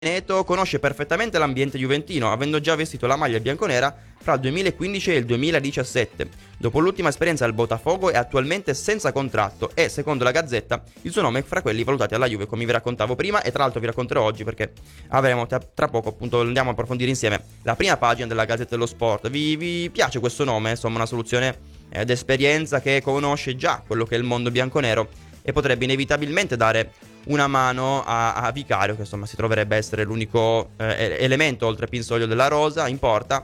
Neto conosce perfettamente l'ambiente juventino, avendo già vestito la maglia bianconera fra il 2015 e il 2017. Dopo l'ultima esperienza al Botafogo è attualmente senza contratto e, secondo la Gazzetta, il suo nome è fra quelli valutati alla Juve, come vi raccontavo prima, e tra l'altro vi racconterò oggi perché avremo tra poco, appunto, andiamo a approfondire insieme la prima pagina della Gazzetta dello Sport. Vi piace questo nome? Insomma, una soluzione d'esperienza che conosce già quello che è il mondo bianconero e potrebbe inevitabilmente dare una mano a Vicario, che insomma si troverebbe essere l'unico elemento oltre Pinsoglio della rosa in porta.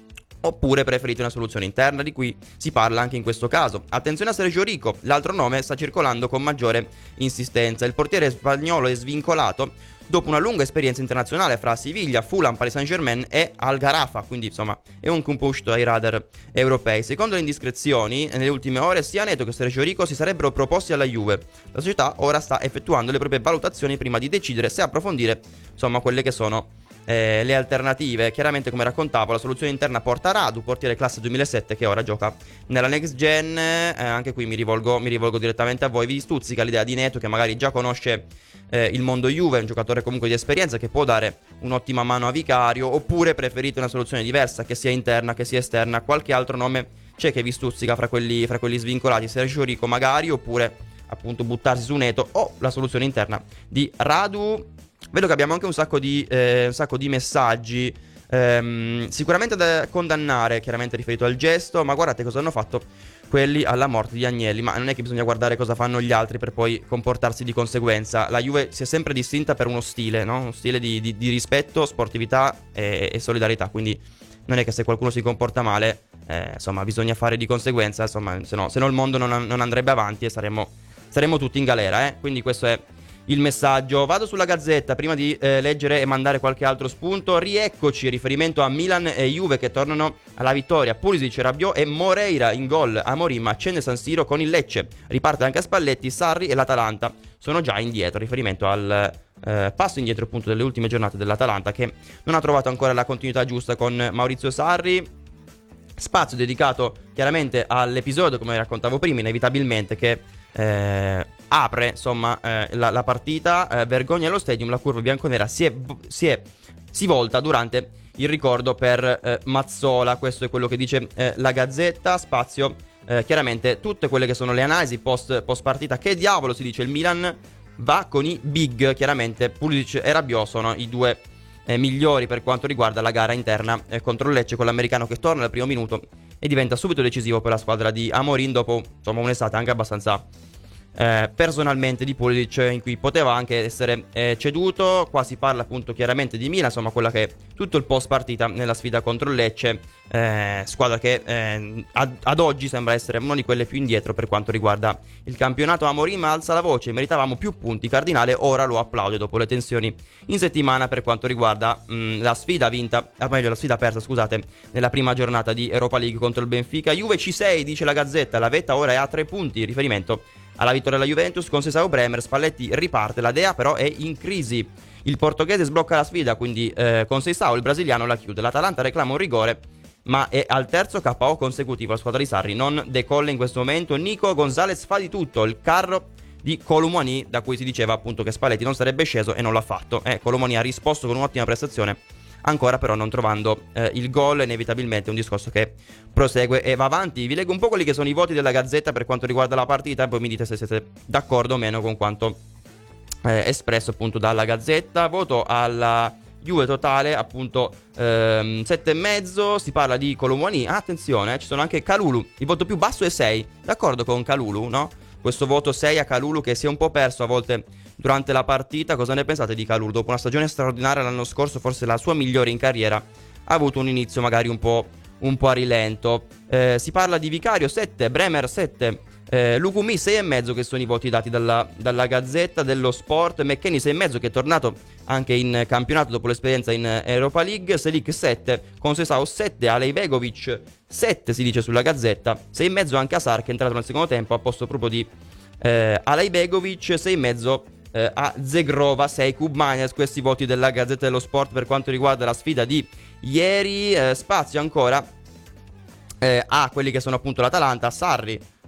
Oppure preferite una soluzione interna, di cui si parla anche in questo caso. Attenzione a Sergio Rico, l'altro nome sta circolando con maggiore insistenza. Il portiere spagnolo è svincolato dopo una lunga esperienza internazionale fra Siviglia, Fulham, Paris Saint-Germain e Al Gharafa, quindi insomma è un compusto ai radar europei. Secondo le indiscrezioni, nelle ultime ore sia Neto che Sergio Rico si sarebbero proposti alla Juve. La società ora sta effettuando le proprie valutazioni prima di decidere se approfondire insomma quelle che sono le alternative. Chiaramente, come raccontavo, la soluzione interna porta Radu, portiere classe 2007 che ora gioca nella next gen. Anche qui mi rivolgo direttamente a voi. Vi stuzzica l'idea di Neto, che magari già conosce il mondo Juve, è un giocatore comunque di esperienza che può dare un'ottima mano a Vicario? Oppure preferite una soluzione diversa, che sia interna, che sia esterna? Qualche altro nome c'è che vi stuzzica fra quelli svincolati? Sergio Rico magari, oppure appunto buttarsi su Neto, o la soluzione interna di Radu? Vedo che abbiamo anche un sacco di messaggi. Sicuramente da condannare, chiaramente riferito al gesto, ma guardate cosa hanno fatto quelli alla morte di Agnelli. Ma non è che bisogna guardare cosa fanno gli altri per poi comportarsi di conseguenza. La Juve si è sempre distinta per uno stile, no? Uno stile di rispetto, sportività e solidarietà. Quindi non è che se qualcuno si comporta male, insomma, bisogna fare di conseguenza. Insomma, se no il mondo non andrebbe avanti e saremmo tutti in galera, Quindi questo è il messaggio. Vado sulla Gazzetta prima di leggere e mandare qualche altro spunto. Rieccoci, riferimento a Milan e Juve che tornano alla vittoria. Pulisic, Rabiot e Moreira in gol. Amorim accende San Siro con il Lecce. Riparte anche a Spalletti, Sarri e l'Atalanta sono già indietro. Riferimento al passo indietro appunto delle ultime giornate dell'Atalanta, che non ha trovato ancora la continuità giusta con Maurizio Sarri. Spazio dedicato chiaramente all'episodio, come raccontavo prima, inevitabilmente, che apre insomma la partita. Vergogna allo Stadium, la curva bianconera si volta durante il ricordo per Mazzola. Questo è quello che dice la Gazzetta. Spazio chiaramente tutte quelle che sono le analisi post partita. Che diavolo si dice? Il Milan va con i big. Chiaramente Pulisic e Rabiot sono i due migliori per quanto riguarda la gara interna contro il Lecce, con l'americano che torna al primo minuto e diventa subito decisivo per la squadra di Amorim, dopo insomma un'estate anche abbastanza personalmente di Pulisic, in cui poteva anche essere ceduto. Qua si parla appunto chiaramente di Milan, insomma quella che è tutto il post partita nella sfida contro il Lecce, squadra che ad oggi sembra essere una di quelle più indietro per quanto riguarda il campionato. Amorim alza la voce: meritavamo più punti, Cardinale ora lo applaude dopo le tensioni in settimana per quanto riguarda la sfida la sfida persa, scusate, nella prima giornata di Europa League contro il Benfica. Juve C6, dice la Gazzetta, la vetta ora è a 3 punti, riferimento alla vittoria della Juventus con Seisao Bremer. Spalletti riparte, la Dea però è in crisi. Il portoghese sblocca la sfida, quindi con Seisao il brasiliano la chiude. L'Atalanta reclama un rigore, ma è al terzo KO consecutivo. La squadra di Sarri non decolla in questo momento. Nico Gonzalez fa di tutto, il carro di Colomani, da cui si diceva appunto che Spalletti non sarebbe sceso, e non l'ha fatto. Colomani ha risposto con un'ottima prestazione, ancora però non trovando il gol. Inevitabilmente un discorso che prosegue e va avanti. Vi leggo un po' quelli che sono i voti della Gazzetta per quanto riguarda la partita e poi mi dite se siete d'accordo o meno con quanto espresso appunto dalla Gazzetta. Voto alla Juve totale appunto 7,5. Si parla di Colomani, attenzione, ci sono anche Kalulu, il voto più basso è 6. D'accordo con Kalulu, no? Questo voto 6 a Kalulu, che si è un po' perso a volte durante la partita. Cosa ne pensate di Kalulu? Dopo una stagione straordinaria l'anno scorso, forse la sua migliore in carriera, ha avuto un inizio magari un po' a rilento. Si parla di Vicario 7, Bremer 7, Lukumi 6,5, che sono i voti dati dalla Gazzetta dello Sport. McKennie 6,5, che è tornato anche in campionato dopo l'esperienza in Europa League. Selic 7, con Sesao 7, Alejbegovic 7 si dice sulla Gazzetta. 6,5 anche a Sar, che è entrato nel secondo tempo a posto proprio di Alejbegovic. 6,5 a Zegrova, 6 Kubmanias. Questi voti della Gazzetta dello Sport per quanto riguarda la sfida di ieri. Spazio ancora a quelli che sono appunto l'Atalanta. Sarri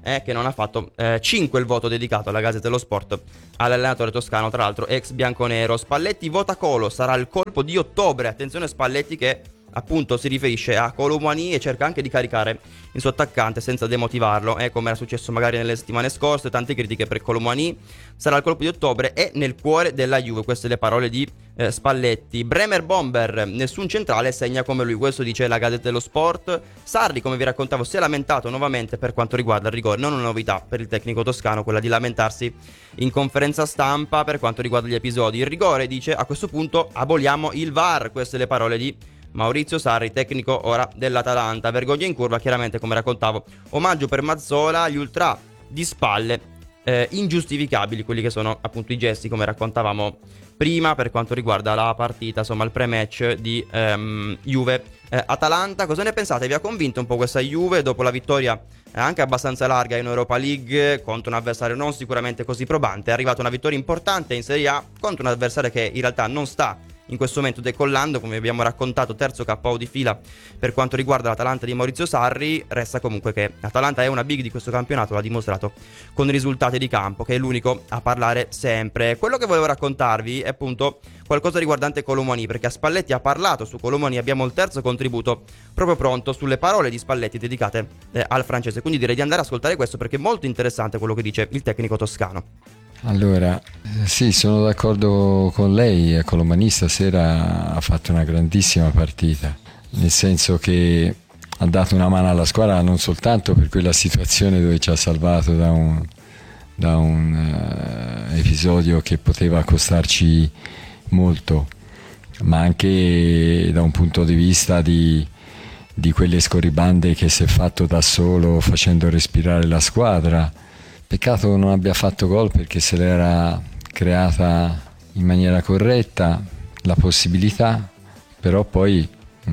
che non ha fatto 5 il voto dedicato alla Gazzetta dello Sport all'allenatore toscano, tra l'altro ex bianconero. Spalletti vota Colo, sarà il colpo di ottobre. Attenzione Spalletti che appunto si riferisce a Kolo Muani e cerca anche di caricare il suo attaccante senza demotivarlo, come era successo magari nelle settimane scorse. Tante critiche per Kolo Muani. Sarà il colpo di ottobre e nel cuore della Juve, queste le parole di Spalletti. Bremer Bomber, nessun centrale segna come lui, questo dice la Gazzetta dello Sport. Sarri, come vi raccontavo, si è lamentato nuovamente per quanto riguarda il rigore. Non una novità per il tecnico toscano quella di lamentarsi in conferenza stampa per quanto riguarda gli episodi. Il rigore, dice, a questo punto aboliamo il VAR, queste le parole di Maurizio Sarri, tecnico ora dell'Atalanta. Vergogna in curva, chiaramente, come raccontavo. Omaggio per Mazzola, gli ultra di spalle, ingiustificabili quelli che sono appunto i gesti, come raccontavamo prima, per quanto riguarda la partita, insomma il pre-match di Juve-Atalanta. Cosa ne pensate? Vi ha convinto un po' questa Juve dopo la vittoria anche abbastanza larga in Europa League contro un avversario non sicuramente così probante? È arrivata una vittoria importante in Serie A contro un avversario che in realtà non sta in questo momento decollando, come abbiamo raccontato, terzo KO di fila per quanto riguarda l'Atalanta di Maurizio Sarri. Resta comunque che l'Atalanta è una big di questo campionato, l'ha dimostrato con i risultati di campo, che è l'unico a parlare sempre. Quello che volevo raccontarvi è appunto qualcosa riguardante Kolo Muani, perché a Spalletti ha parlato su Kolo Muani. Abbiamo il terzo contributo proprio pronto sulle parole di Spalletti dedicate al francese, quindi direi di andare ad ascoltare questo perché è molto interessante quello che dice il tecnico toscano. Allora, sì, sono d'accordo con lei. Kolo Muani stasera ha fatto una grandissima partita, nel senso che ha dato una mano alla squadra non soltanto per quella situazione dove ci ha salvato da un episodio che poteva costarci molto, ma anche da un punto di vista di quelle scorribande che si è fatto da solo, facendo respirare la squadra. Peccato non abbia fatto gol, perché se l'era creata in maniera corretta la possibilità, però poi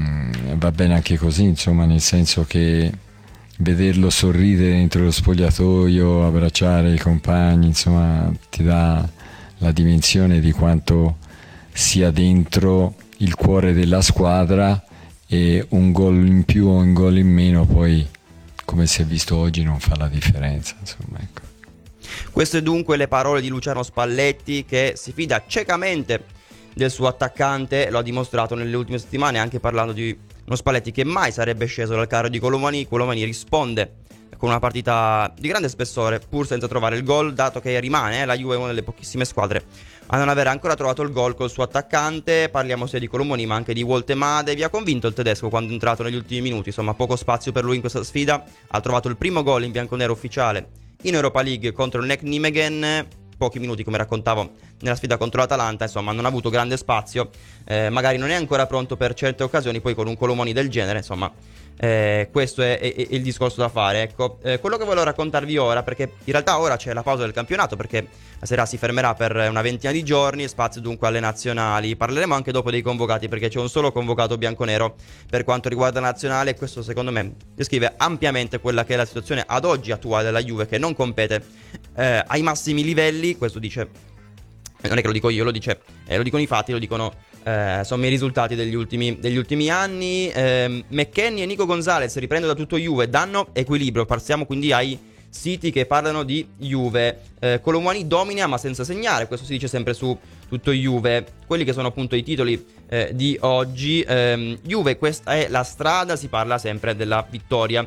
va bene anche così, insomma, nel senso che vederlo sorridere dentro lo spogliatoio, abbracciare i compagni, insomma, ti dà la dimensione di quanto sia dentro il cuore della squadra, e un gol in più o un gol in meno poi, come si è visto oggi, non fa la differenza, insomma, ecco. Queste dunque le parole di Luciano Spalletti, che si fida ciecamente del suo attaccante. Lo ha dimostrato nelle ultime settimane, anche parlando di uno Spalletti che mai sarebbe sceso dal carro di Kolo Muani. Kolo Muani risponde con una partita di grande spessore, pur senza trovare il gol, dato che rimane la Juve una delle pochissime squadre a non aver ancora trovato il gol col suo attaccante. Parliamo sia di Kolo Muani ma anche di Woltemade. Vi ha convinto il tedesco quando è entrato negli ultimi minuti? Insomma, poco spazio per lui in questa sfida. Ha trovato il primo gol in bianconero ufficiale in Europa League contro il NEC Nijmegen. Pochi minuti, come raccontavo, nella sfida contro l'Atalanta. Insomma, non ha avuto grande spazio, magari non è ancora pronto per certe occasioni. Poi con un Kolo Muani del genere, insomma, questo è il discorso da fare, ecco. Quello che volevo raccontarvi ora, perché in realtà ora c'è la pausa del campionato, perché la Serie A si fermerà per una ventina di giorni, spazio dunque alle nazionali. Parleremo anche dopo dei convocati, perché c'è un solo convocato bianconero per quanto riguarda la nazionale, e questo secondo me descrive ampiamente quella che è la situazione ad oggi attuale della Juve, che non compete ai massimi livelli. Questo dice, non è che lo dico io, lo dicono i fatti, lo dicono insomma i risultati degli ultimi anni. McKennie e Nico Gonzalez, riprendo da tutto Juve, danno equilibrio. Passiamo quindi ai siti che parlano di Juve. Kolo Muani domina ma senza segnare, questo si dice sempre su tutto Juve. Quelli che sono appunto i titoli di oggi. Juve, questa è la strada, si parla sempre della vittoria.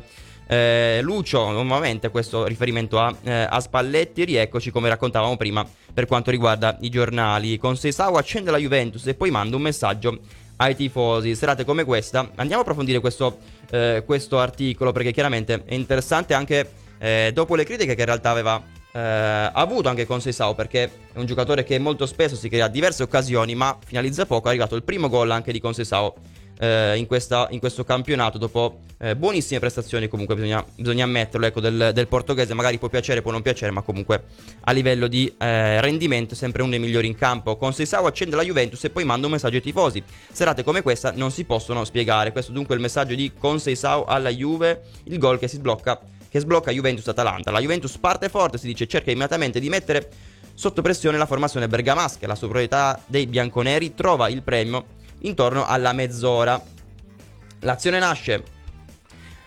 Lucio, nuovamente questo riferimento a Spalletti. Rieccoci, come raccontavamo prima, per quanto riguarda i giornali. Con Seisao accende la Juventus e poi manda un messaggio ai tifosi. Serate come questa. Andiamo a approfondire questo articolo, perché chiaramente è interessante anche dopo le critiche che in realtà aveva avuto anche con Seisao, perché è un giocatore che molto spesso si crea diverse occasioni ma finalizza poco. È arrivato il primo gol anche di Conceição in questo campionato, dopo buonissime prestazioni. Comunque bisogna ammetterlo, ecco, del portoghese. Magari può piacere, può non piacere, ma comunque a livello di rendimento è sempre uno dei migliori in campo. Conceição accende la Juventus e poi manda un messaggio ai tifosi. Serate come questa non si possono spiegare. Questo dunque è il messaggio di Conceição alla Juve. Il gol che sblocca Juventus-Atalanta. La Juventus parte forte, si dice, cerca immediatamente di mettere sotto pressione la formazione bergamasca. La superiorità dei bianconeri trova il premio intorno alla mezz'ora. L'azione nasce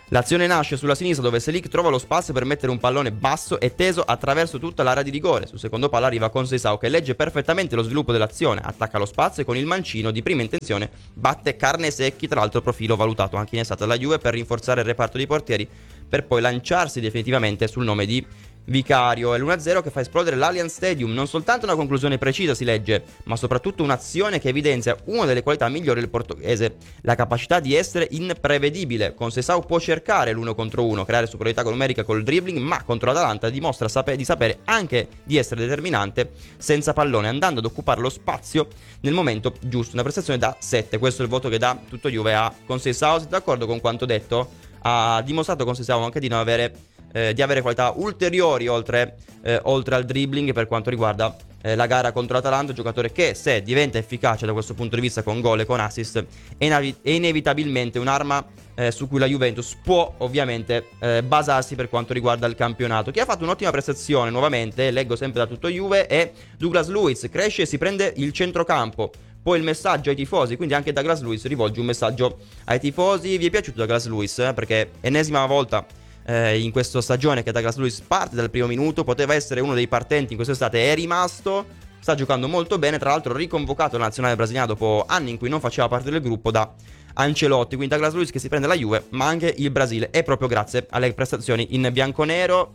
L'azione nasce sulla sinistra dove Selic trova lo spazio per mettere un pallone basso e teso attraverso tutta l'area di rigore. Sul secondo palo arriva Conceição che legge perfettamente lo sviluppo dell'azione, attacca lo spazio e con il mancino di prima intenzione batte Carne Secchi, tra l'altro profilo valutato anche in estate dalla Juve per rinforzare il reparto di portieri, per poi lanciarsi definitivamente sul nome di Vicario. È l'1-0 che fa esplodere l'Allianz Stadium, non soltanto una conclusione precisa si legge, ma soprattutto un'azione che evidenzia una delle qualità migliori del portoghese, la capacità di essere imprevedibile. Conceição può cercare l'1 contro 1, creare superiorità numerica col dribbling, ma contro l'Atalanta dimostra di sapere anche di essere determinante senza pallone, andando ad occupare lo spazio nel momento giusto. Una prestazione da 7, questo è il voto che dà tutto Juve a Conceição. Siete d'accordo con quanto detto? Ha dimostrato Conceição anche di non avere di avere qualità ulteriori oltre al dribbling per quanto riguarda la gara contro l'Atalanta, giocatore che se diventa efficace da questo punto di vista con gol e con assist è inevitabilmente un'arma su cui la Juventus può ovviamente basarsi per quanto riguarda il campionato. Chi ha fatto un'ottima prestazione nuovamente, leggo sempre da tutto Juve, è Douglas Luiz, cresce e si prende il centrocampo. Poi il messaggio ai tifosi, quindi anche Douglas Luiz rivolge un messaggio ai tifosi. Vi è piaciuto Douglas Luiz? Perché ennesima volta in questa stagione che Douglas Luiz parte dal primo minuto, poteva essere uno dei partenti in quest'estate, è rimasto, sta giocando molto bene, tra l'altro riconvocato alla nazionale brasiliana dopo anni in cui non faceva parte del gruppo da Ancelotti. Quindi Douglas Luiz che si prende la Juve ma anche il Brasile, e proprio grazie alle prestazioni in bianconero.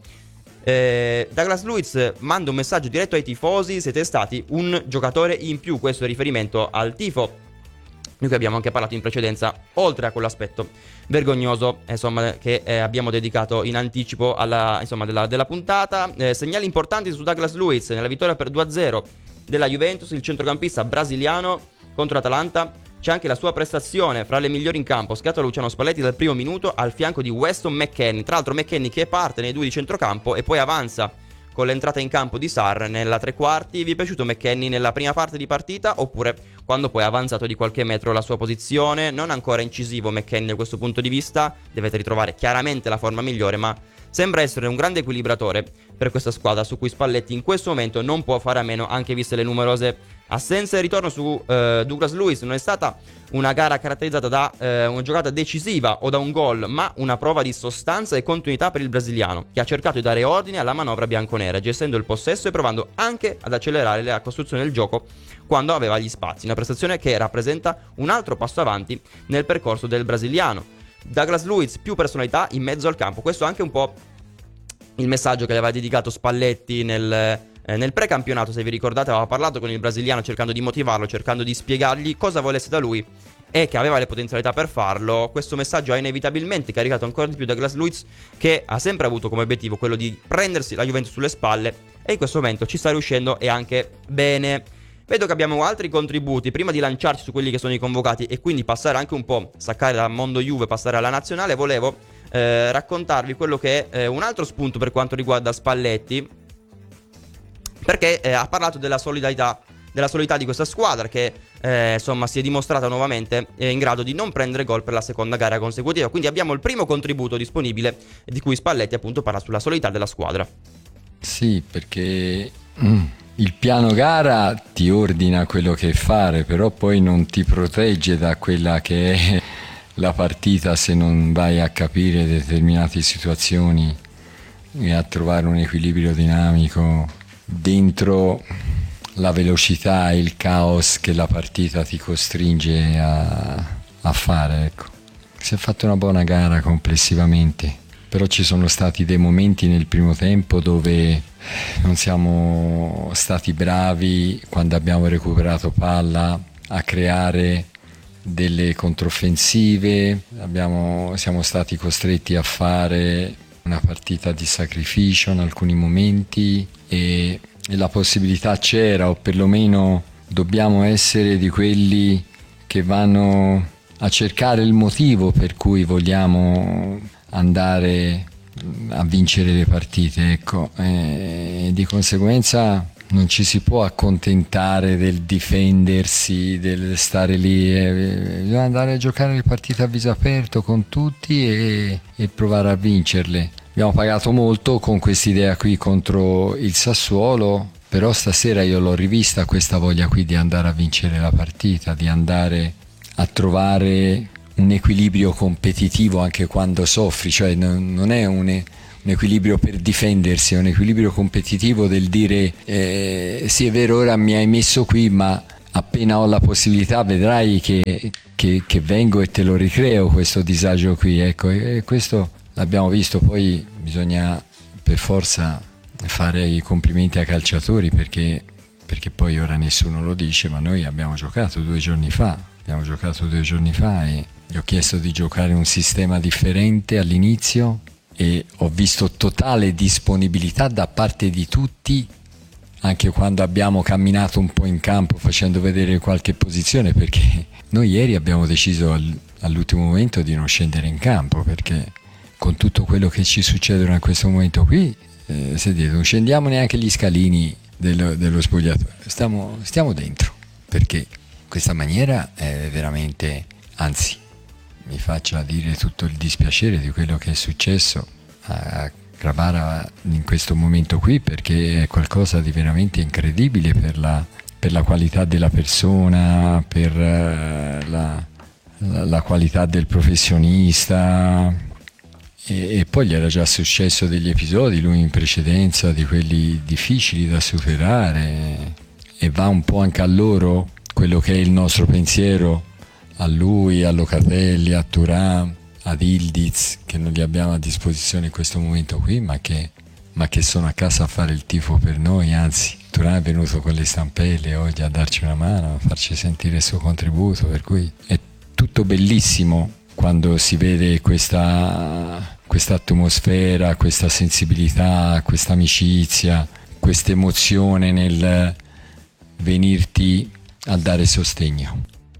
Douglas Luiz manda un messaggio diretto ai tifosi: siete stati un giocatore in più. Questo è riferimento al tifo di cui abbiamo anche parlato in precedenza, oltre a quell'aspetto vergognoso che abbiamo dedicato in anticipo della puntata. Segnali importanti su Douglas Luiz nella vittoria per 2-0 della Juventus, il centrocampista brasiliano contro l'Atalanta. C'è anche la sua prestazione fra le migliori in campo, schiato da Luciano Spalletti dal primo minuto al fianco di Weston McKennie. Tra l'altro McKennie che parte nei due di centrocampo e poi avanza con l'entrata in campo di Sarr nella tre quarti. Vi è piaciuto McKennie nella prima parte di partita, oppure quando poi ha avanzato di qualche metro la sua posizione? Non ancora incisivo McKennie da questo punto di vista, deve ritrovare chiaramente la forma migliore, ma sembra essere un grande equilibratore per questa squadra su cui Spalletti in questo momento non può fare a meno, anche viste le numerose assenze. Ritorno su Douglas Luiz. Non è stata una gara caratterizzata da una giocata decisiva o da un gol, ma una prova di sostanza e continuità per il brasiliano, che ha cercato di dare ordine alla manovra bianconera, gestendo il possesso e provando anche ad accelerare la costruzione del gioco quando aveva gli spazi. Una prestazione che rappresenta un altro passo avanti nel percorso del brasiliano. Douglas Luiz, più personalità in mezzo al campo. Questo è anche un po' il messaggio che le aveva dedicato Spalletti nel precampionato. Se vi ricordate, aveva parlato con il brasiliano cercando di motivarlo, cercando di spiegargli cosa volesse da lui e che aveva le potenzialità per farlo. Questo messaggio ha inevitabilmente caricato ancora di più Douglas Luiz, che ha sempre avuto come obiettivo quello di prendersi la Juventus sulle spalle, e in questo momento ci sta riuscendo e anche bene. Vedo che abbiamo altri contributi. Prima di lanciarci su quelli che sono i convocati e quindi passare anche un po', staccare dal mondo Juve, passare alla nazionale, volevo raccontarvi quello che è un altro spunto per quanto riguarda Spalletti, perché ha parlato della solidità di questa squadra che si è dimostrata nuovamente in grado di non prendere gol per la seconda gara consecutiva. Quindi abbiamo il primo contributo disponibile di cui Spalletti appunto parla sulla solidità della squadra. Sì, perché il piano gara ti ordina quello che fare, però poi non ti protegge da quella che è la partita se non vai a capire determinate situazioni e a trovare un equilibrio dinamico dentro la velocità e il caos che la partita ti costringe a fare. Ecco. Si è fatta una buona gara complessivamente, però ci sono stati dei momenti nel primo tempo dove non siamo stati bravi, quando abbiamo recuperato palla, a creare delle controffensive. Siamo stati costretti a fare una partita di sacrificio in alcuni momenti e la possibilità c'era, o perlomeno dobbiamo essere di quelli che vanno a cercare il motivo per cui vogliamo andare a vincere le partite, ecco. E di conseguenza non ci si può accontentare del difendersi, del stare lì, bisogna andare a giocare le partite a viso aperto con tutti e provare a vincerle. Abbiamo pagato molto con quest'idea qui contro il Sassuolo, però stasera io l'ho rivista questa voglia qui di andare a vincere la partita, di andare a trovare un equilibrio competitivo anche quando soffri, cioè non è un equilibrio per difendersi, è un equilibrio competitivo del dire sì, è vero, ora mi hai messo qui, ma appena ho la possibilità vedrai che vengo e te lo ricreo questo disagio qui, ecco, e questo l'abbiamo visto. Poi bisogna per forza fare i complimenti ai calciatori perché poi ora nessuno lo dice, ma noi abbiamo giocato 2 giorni fa e gli ho chiesto di giocare un sistema differente all'inizio e ho visto totale disponibilità da parte di tutti, anche quando abbiamo camminato un po' in campo facendo vedere qualche posizione, perché noi ieri abbiamo deciso all'ultimo momento di non scendere in campo, perché con tutto quello che ci succede in questo momento qui, non scendiamo neanche gli scalini dello spogliatoio, stiamo dentro, perché questa maniera è veramente, anzi mi faccia dire tutto il dispiacere di quello che è successo a Grabara in questo momento qui, perché è qualcosa di veramente incredibile per la qualità della persona, per la qualità del professionista. E poi gli era già successo degli episodi, lui in precedenza, di quelli difficili da superare, e va un po' anche a loro quello che è il nostro pensiero, a lui, a Locatelli, a Thuram, ad Ildiz, che non li abbiamo a disposizione in questo momento qui, ma che sono a casa a fare il tifo per noi. Anzi, Thuram è venuto con le stampelle oggi a darci una mano, a farci sentire il suo contributo, per cui è tutto bellissimo quando si vede questa atmosfera, questa sensibilità, questa amicizia, questa emozione nel venirti a dare sostegno.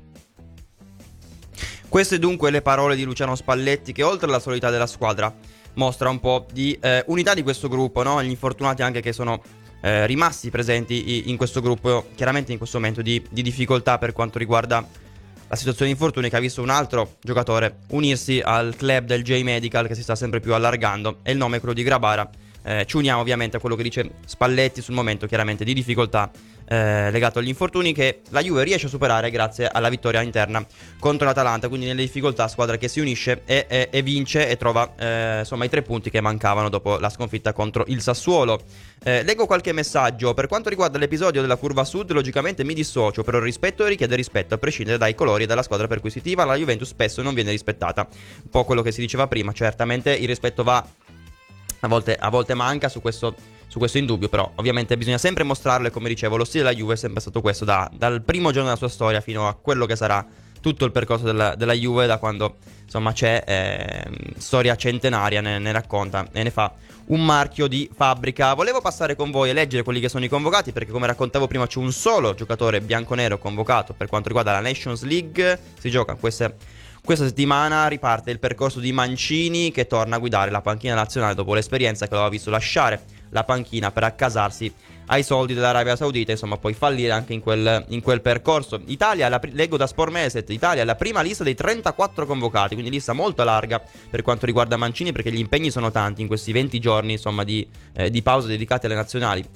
Queste dunque le parole di Luciano Spalletti, che oltre alla solidità della squadra mostra un po' di unità di questo gruppo, no? Gli infortunati anche che sono rimasti presenti in questo gruppo, chiaramente in questo momento di difficoltà per quanto riguarda la situazione di infortuni, che ha visto un altro giocatore unirsi al club del J-Medical, che si sta sempre più allargando, e il nome è quello di Grabara. Ci uniamo ovviamente a quello che dice Spalletti sul momento chiaramente di difficoltà legato agli infortuni, che la Juve riesce a superare grazie alla vittoria interna contro l'Atalanta. Quindi nelle difficoltà, squadra che si unisce e vince e trova insomma i 3 punti che mancavano dopo la sconfitta contro il Sassuolo. Leggo qualche messaggio. Per quanto riguarda l'episodio della curva sud, logicamente mi dissocio, però il rispetto richiede rispetto a prescindere dai colori e dalla squadra per cui si tifa. La Juventus spesso non viene rispettata, un po' quello che si diceva prima. Certamente il rispetto va, a volte manca, su questo indubbio, però ovviamente bisogna sempre mostrarlo, e come dicevo lo stile della Juve è sempre stato questo dal primo giorno della sua storia fino a quello che sarà tutto il percorso della Juve, da quando insomma c'è storia centenaria, ne racconta e ne fa un marchio di fabbrica. Volevo passare con voi e leggere quelli che sono i convocati, perché come raccontavo prima c'è un solo giocatore bianconero convocato per quanto riguarda la Nations League. Si gioca questa settimana, riparte il percorso di Mancini, che torna a guidare la panchina nazionale dopo l'esperienza che lo aveva visto lasciare la panchina per accasarsi ai soldi dell'Arabia Saudita, insomma poi fallire anche in quel percorso. Italia, leggo da Sport Meset, Italia è la prima lista dei 34 convocati, quindi lista molto larga per quanto riguarda Mancini, perché gli impegni sono tanti in questi 20 giorni insomma di pausa dedicati alle nazionali.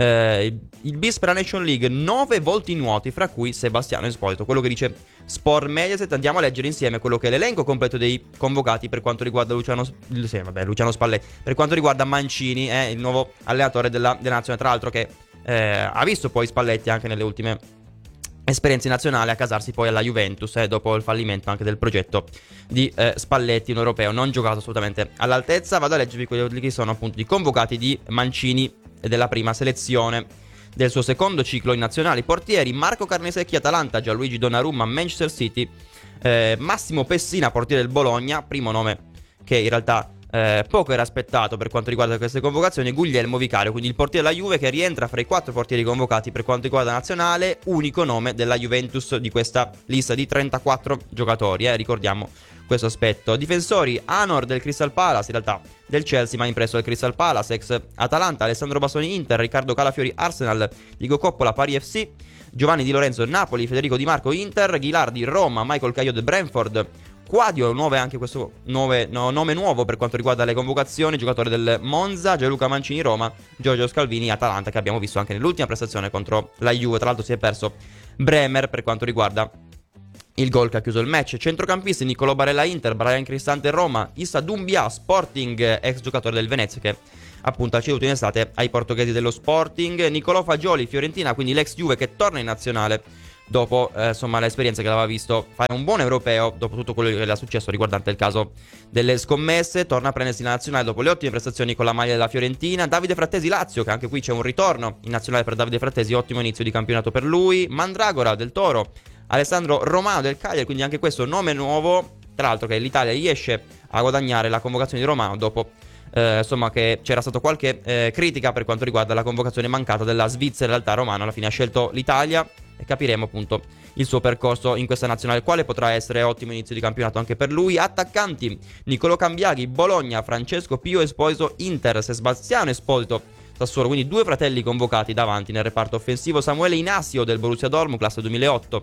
Il bis per la Nation League, 9 volti nuoti, fra cui Sebastiano Esposito, quello che dice Sport Mediaset. Andiamo a leggere insieme quello che è l'elenco completo dei convocati per quanto riguarda Luciano Spalletti, per quanto riguarda Mancini, il nuovo allenatore della nazionale, tra l'altro, che ha visto poi Spalletti anche nelle ultime esperienze nazionali a casarsi poi alla Juventus, dopo il fallimento anche del progetto di Spalletti, un europeo non giocato assolutamente all'altezza. Vado a leggervi quelli che sono appunto i convocati di Mancini e della prima selezione del suo secondo ciclo in nazionali. Portieri: Marco Carnesecchi, Atalanta; Gianluigi Donnarumma, Manchester City; Massimo Pessina, portiere del Bologna, primo nome che in realtà poco era aspettato per quanto riguarda queste convocazioni. Guglielmo Vicario, quindi il portiere della Juve, che rientra fra i 4 portieri convocati per quanto riguarda la nazionale, unico nome della Juventus di questa lista di 34 giocatori, ricordiamo questo aspetto. Difensori: Anor del Crystal Palace, in realtà del Chelsea ma impresso del Crystal Palace, ex Atalanta; Alessandro Bastoni, Inter; Riccardo Calafiori, Arsenal; Diego Coppola, Paris FC; Giovanni Di Lorenzo, Napoli; Federico Di Marco, Inter; Ghilardi, Roma; Michael Caio, Brentford; Quadio, anche questo nome nuovo per quanto riguarda le convocazioni, giocatore del Monza; Gianluca Mancini, Roma; Giorgio Scalvini, Atalanta, che abbiamo visto anche nell'ultima prestazione contro la Juve. Tra l'altro si è perso Bremer per quanto riguarda il gol che ha chiuso il match. Centrocampisti: Niccolò Barella Inter, Brian Cristante Roma, Issa Doumbia Sporting, ex giocatore del Venezia che appunto ha ceduto in estate ai portoghesi dello Sporting. Niccolò Fagioli Fiorentina, quindi l'ex Juve che torna in nazionale dopo insomma l'esperienza che l'aveva visto fare un buon europeo, dopo tutto quello che le è successo riguardante il caso delle scommesse. Torna a prendersi la nazionale dopo le ottime prestazioni con la maglia della Fiorentina. Davide Frattesi Lazio, che anche qui c'è un ritorno in nazionale per Davide Frattesi, ottimo inizio di campionato per lui. Mandragora del Toro, Alessandro Romano del Cagliari, quindi anche questo nome nuovo, tra l'altro che l'Italia riesce a guadagnare la convocazione di Romano dopo insomma che c'era stata qualche critica per quanto riguarda la convocazione mancata della Svizzera. In realtà Romano alla fine ha scelto l'Italia e capiremo appunto il suo percorso in questa nazionale, quale potrà essere. Ottimo inizio di campionato anche per lui. Attaccanti: Niccolò Cambiaghi Bologna, Francesco Pio Esposito Inter, Sebastiano Esposito Sassuolo, quindi due fratelli convocati davanti nel reparto offensivo. Samuele Inacio del Borussia Dortmund, classe 2008,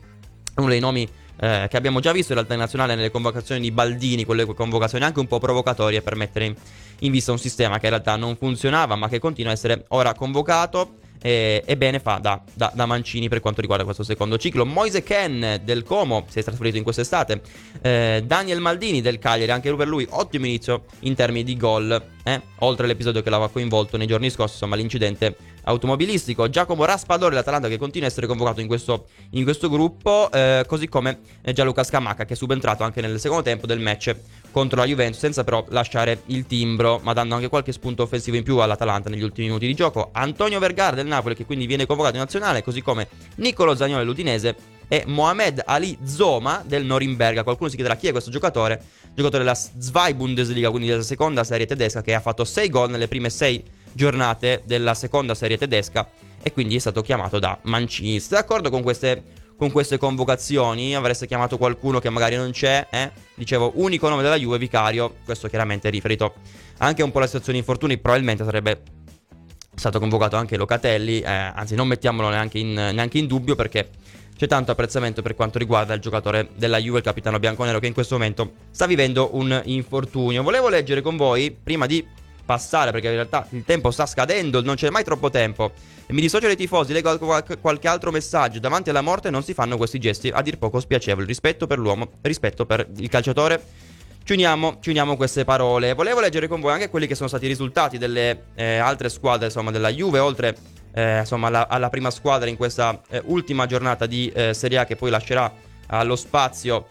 uno dei nomi che abbiamo già visto in realtà in nazionale nelle convocazioni di Baldini, quelle convocazioni anche un po' provocatorie per mettere in vista un sistema che in realtà non funzionava ma che continua a essere ora convocato. E bene fa da Mancini per quanto riguarda questo secondo ciclo. Moise Ken del Como si è trasferito in quest'estate. Daniel Maldini del Cagliari, anche per lui ottimo inizio in termini di gol, oltre all'episodio che l'aveva coinvolto nei giorni scorsi, insomma l'incidente automobilistico. Giacomo Raspadori dell'Atalanta, che continua a essere convocato in questo gruppo, così come Gianluca Scamacca, che è subentrato anche nel secondo tempo del match contro la Juventus, senza però lasciare il timbro, ma dando anche qualche spunto offensivo in più all'Atalanta negli ultimi minuti di gioco. Antonio Vergara del Napoli, che quindi viene convocato in nazionale, così come Niccolò Zaniolo dell'Udinese e Mohamed Ali Zoma del Norimberga. Qualcuno si chiederà chi è questo giocatore della Zwei Bundesliga, quindi della seconda serie tedesca, che ha fatto 6 gol nelle prime 6 giornate della seconda serie tedesca e quindi è stato chiamato da Mancini. Siete d'accordo con queste convocazioni? Avreste chiamato qualcuno che magari non c'è? Dicevo, unico nome della Juve, Vicario. Questo chiaramente è riferito anche un po' alla situazione di infortuni. Probabilmente sarebbe stato convocato anche Locatelli, anzi non mettiamolo neanche in dubbio, perché c'è tanto apprezzamento per quanto riguarda il giocatore della Juve, il capitano bianconero, che in questo momento sta vivendo un infortunio. Volevo leggere con voi, prima di passare, perché in realtà il tempo sta scadendo, non c'è mai troppo tempo, e mi dissocio dai tifosi, leggo qualche altro messaggio. Davanti alla morte non si fanno questi gesti a dir poco spiacevoli. Rispetto per l'uomo, rispetto per il calciatore. Ci uniamo queste parole. Volevo leggere con voi anche quelli che sono stati i risultati delle altre squadre, insomma, della Juve, oltre insomma alla prima squadra in questa ultima giornata di Serie A, che poi lascerà lo spazio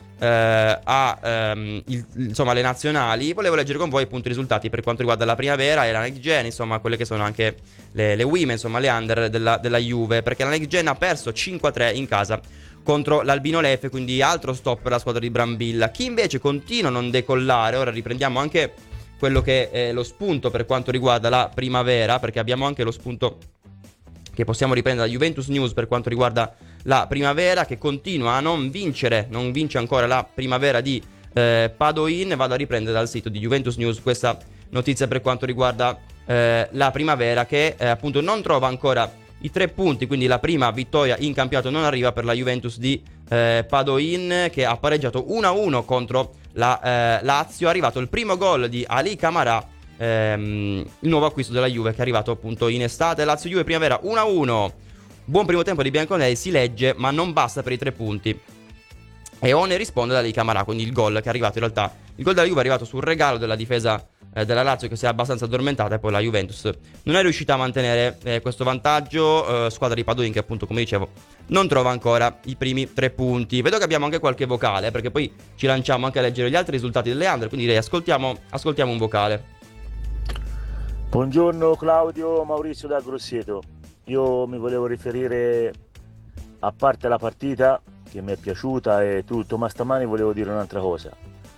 insomma, le nazionali. Volevo leggere con voi appunto i risultati per quanto riguarda la primavera e la next gen, insomma quelle che sono anche le women, insomma le under della Juve, perché la next gen ha perso 5-3 in casa contro l'Albino Leffe, quindi altro stop per la squadra di Brambilla. Chi invece continua a non decollare, ora riprendiamo anche quello che è lo spunto per quanto riguarda la primavera, perché abbiamo anche lo spunto che possiamo riprendere da Juventus News per quanto riguarda la primavera, che continua a non vincere, non vince ancora la primavera di Padoin. Vado a riprendere dal sito di Juventus News questa notizia per quanto riguarda la primavera, che appunto non trova ancora i 3 punti, quindi la prima vittoria in campionato non arriva per la Juventus di Padoin, che ha pareggiato 1-1 contro la Lazio. È arrivato il primo gol di Ali Camara, il nuovo acquisto della Juve, che è arrivato appunto in estate. Lazio Juve primavera 1-1. Buon primo tempo di bianconeri, si legge, ma non basta per i 3 punti. E One risponde da Ali Camara, quindi il gol che è arrivato in realtà, il gol della Juve è arrivato sul regalo della difesa della Lazio, che si è abbastanza addormentata, e poi la Juventus non è riuscita a mantenere questo vantaggio. Squadra di Padoin che appunto, come dicevo, non trova ancora i primi 3 punti. Vedo che abbiamo anche qualche vocale, perché poi ci lanciamo anche a leggere gli altri risultati delle under, quindi direi ascoltiamo un vocale. Buongiorno Claudio, Maurizio da Grosseto. Io mi volevo riferire, a parte la partita che mi è piaciuta e tutto, ma stamani volevo dire un'altra cosa.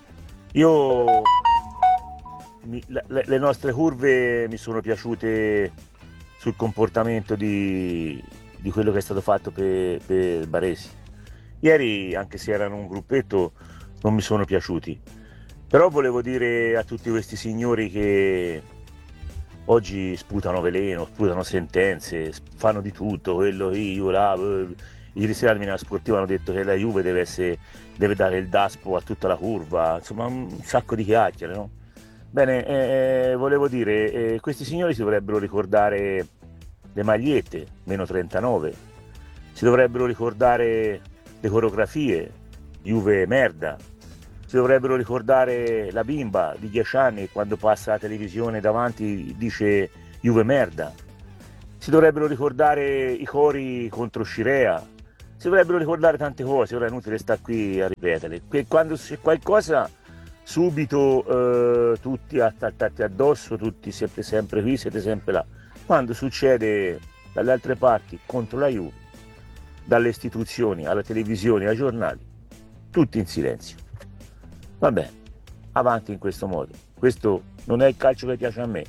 Le nostre curve mi sono piaciute sul comportamento di quello che è stato fatto per Baresi. Ieri, anche se erano un gruppetto, non mi sono piaciuti. Però volevo dire a tutti questi signori che oggi sputano veleno, sputano sentenze, fanno di tutto, quello io là. Ieri sera al Milano Sportivo hanno detto che la Juve deve dare il daspo a tutta la curva, insomma un sacco di chiacchiere, no? Bene, volevo dire, questi signori si dovrebbero ricordare le magliette, meno 39, si dovrebbero ricordare le coreografie, Juve merda. Si dovrebbero ricordare la bimba di 10 anni che quando passa la televisione davanti dice Juve merda. Si dovrebbero ricordare i cori contro Scirea. Si dovrebbero ricordare tante cose, ora è inutile stare qui a ripeterle. Quando c'è qualcosa subito tutti attaccati addosso, tutti siete sempre qui, siete sempre là. Quando succede dalle altre parti contro la Juve, dalle istituzioni alla televisione ai giornali, tutti in silenzio. Va bene, avanti in questo modo. Questo non è il calcio che piace a me.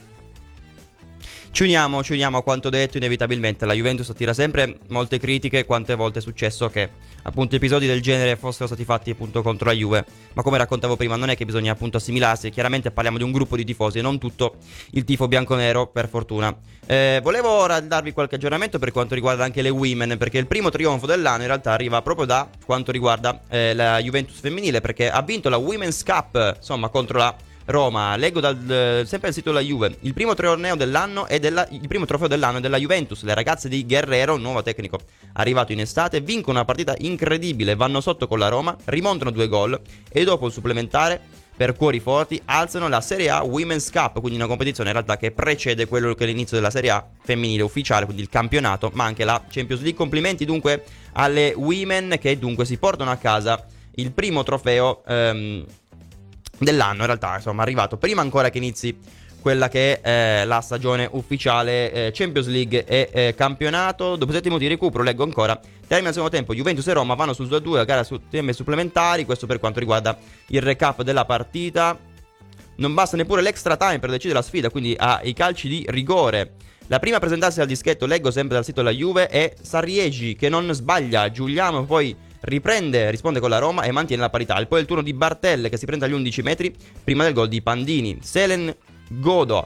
Ci uniamo a quanto detto. Inevitabilmente la Juventus attira sempre molte critiche. Quante volte è successo che appunto episodi del genere fossero stati fatti appunto contro la Juve, ma come raccontavo prima non è che bisogna appunto assimilarsi. Chiaramente parliamo di un gruppo di tifosi e non tutto il tifo bianconero, per fortuna. Volevo ora darvi qualche aggiornamento per quanto riguarda anche le women, perché il primo trionfo dell'anno in realtà arriva proprio da quanto riguarda la Juventus femminile, perché ha vinto la Women's Cup, insomma, contro la Roma. Leggo sempre il sito della Juve: il primo torneo dell'anno il primo trofeo dell'anno è della Juventus. Le ragazze di Guerrero, nuovo tecnico arrivato in estate, vincono una partita incredibile, vanno sotto con la Roma, rimontano 2 gol e dopo il supplementare, per cuori forti, alzano la Serie A Women's Cup, quindi una competizione in realtà che precede quello che è l'inizio della Serie A femminile ufficiale, quindi il campionato, ma anche la Champions League. Complimenti dunque alle women, che dunque si portano a casa il primo trofeo dell'anno. In realtà insomma è arrivato prima ancora che inizi quella che è la stagione ufficiale, Champions League e campionato. Dopo settimo di recupero, leggo ancora, termina il secondo tempo, Juventus e Roma vanno sul 2-2 a gara su temi supplementari. Questo per quanto riguarda il recap della partita. Non basta neppure l'extra time per decidere la sfida, quindi ai calci di rigore. La prima a presentarsi al dischetto, leggo sempre dal sito della Juve, è Sarriegi, che non sbaglia. Giuliano poi risponde con la Roma e mantiene la parità. E poi il turno di Bartelle, che si prende agli 11 metri prima del gol di Pandini. Selen Godo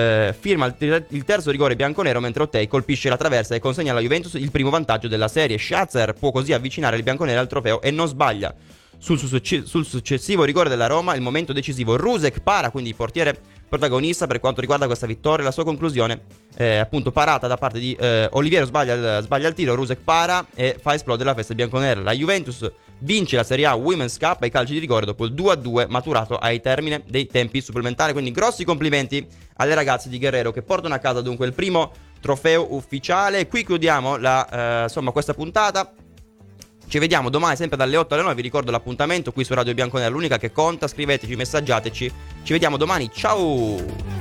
firma il terzo rigore bianconero, mentre Ottei colpisce la traversa e consegna alla Juventus il primo vantaggio della serie. Schatzer può così avvicinare il bianconero al trofeo e non sbaglia. Sul successivo rigore della Roma, il momento decisivo, Rusek para, quindi il portiere protagonista per quanto riguarda questa vittoria. La sua conclusione appunto parata da parte di Oliviero, sbaglia il tiro, Rusek para e fa esplodere la festa bianconera. La Juventus vince la Serie A Women's Cup ai calci di rigore dopo il 2-2 maturato ai termine dei tempi supplementari. Quindi grossi complimenti alle ragazze di Guerrero, che portano a casa dunque il primo trofeo ufficiale. Qui chiudiamo questa puntata. Ci vediamo domani sempre dalle 8 alle 9. Vi ricordo l'appuntamento qui su Radio Bianconera, l'unica che conta. Scriveteci, messaggiateci. Ci vediamo domani. Ciao!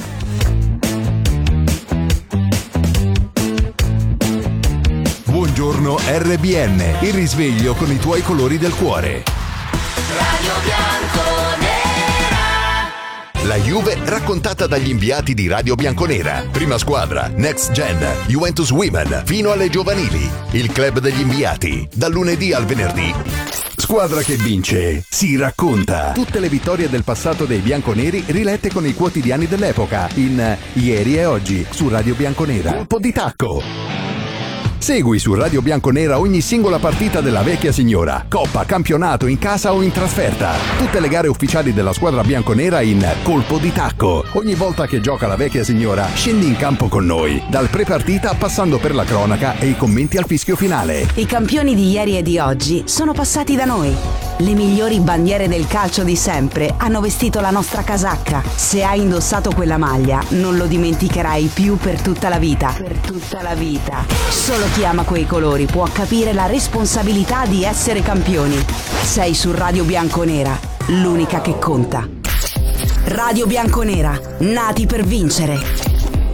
Buongiorno RBN, il risveglio con i tuoi colori del cuore. Radio Bianconera. La Juve raccontata dagli inviati di Radio Bianconera. Prima squadra, Next Gen, Juventus Women, fino alle giovanili. Il club degli inviati, dal lunedì al venerdì. Squadra che vince, si racconta. Tutte le vittorie del passato dei bianconeri rilette con i quotidiani dell'epoca in Ieri e Oggi su Radio Bianconera. Colpo di tacco. Segui su Radio Bianconera ogni singola partita della vecchia signora, coppa, campionato, in casa o in trasferta. Tutte le gare ufficiali della squadra bianconera in Colpo di Tacco. Ogni volta che gioca la vecchia signora, scendi in campo con noi, dal pre-partita passando per la cronaca e i commenti al fischio finale. I campioni di ieri e di oggi sono passati da noi. Le migliori bandiere del calcio di sempre hanno vestito la nostra casacca. Se hai indossato quella maglia, non lo dimenticherai più per tutta la vita. Per tutta la vita. Solo chi ama quei colori può capire la responsabilità di essere campioni. Sei su Radio Bianconera, l'unica che conta. Radio Bianconera, nati per vincere.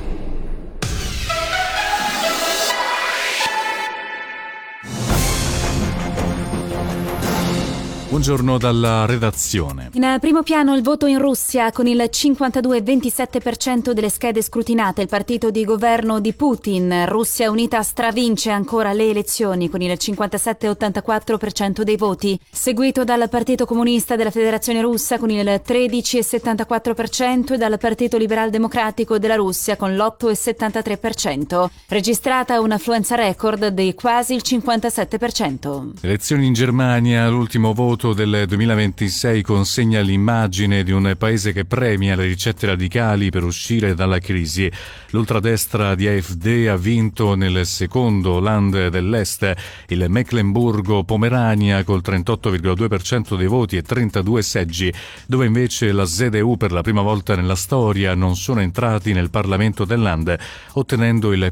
Buongiorno dalla redazione. In primo piano il voto in Russia, con il 52,27% delle schede scrutinate. Il partito di governo di Putin, Russia Unita, stravince ancora le elezioni con il 57,84% dei voti, seguito dal Partito Comunista della Federazione Russa con il 13,74% e dal Partito Liberal Democratico della Russia con l'8,73%, registrata un'affluenza record di quasi il 57%. Elezioni in Germania, l'ultimo voto voto del 2026 consegna l'immagine di un paese che premia le ricette radicali per uscire dalla crisi. L'ultradestra di AfD ha vinto nel secondo Land dell'Est, il Mecklenburgo-Pomerania, col 38,2% dei voti e 32 seggi, dove invece la CDU per la prima volta nella storia non sono entrati nel Parlamento del Land, ottenendo il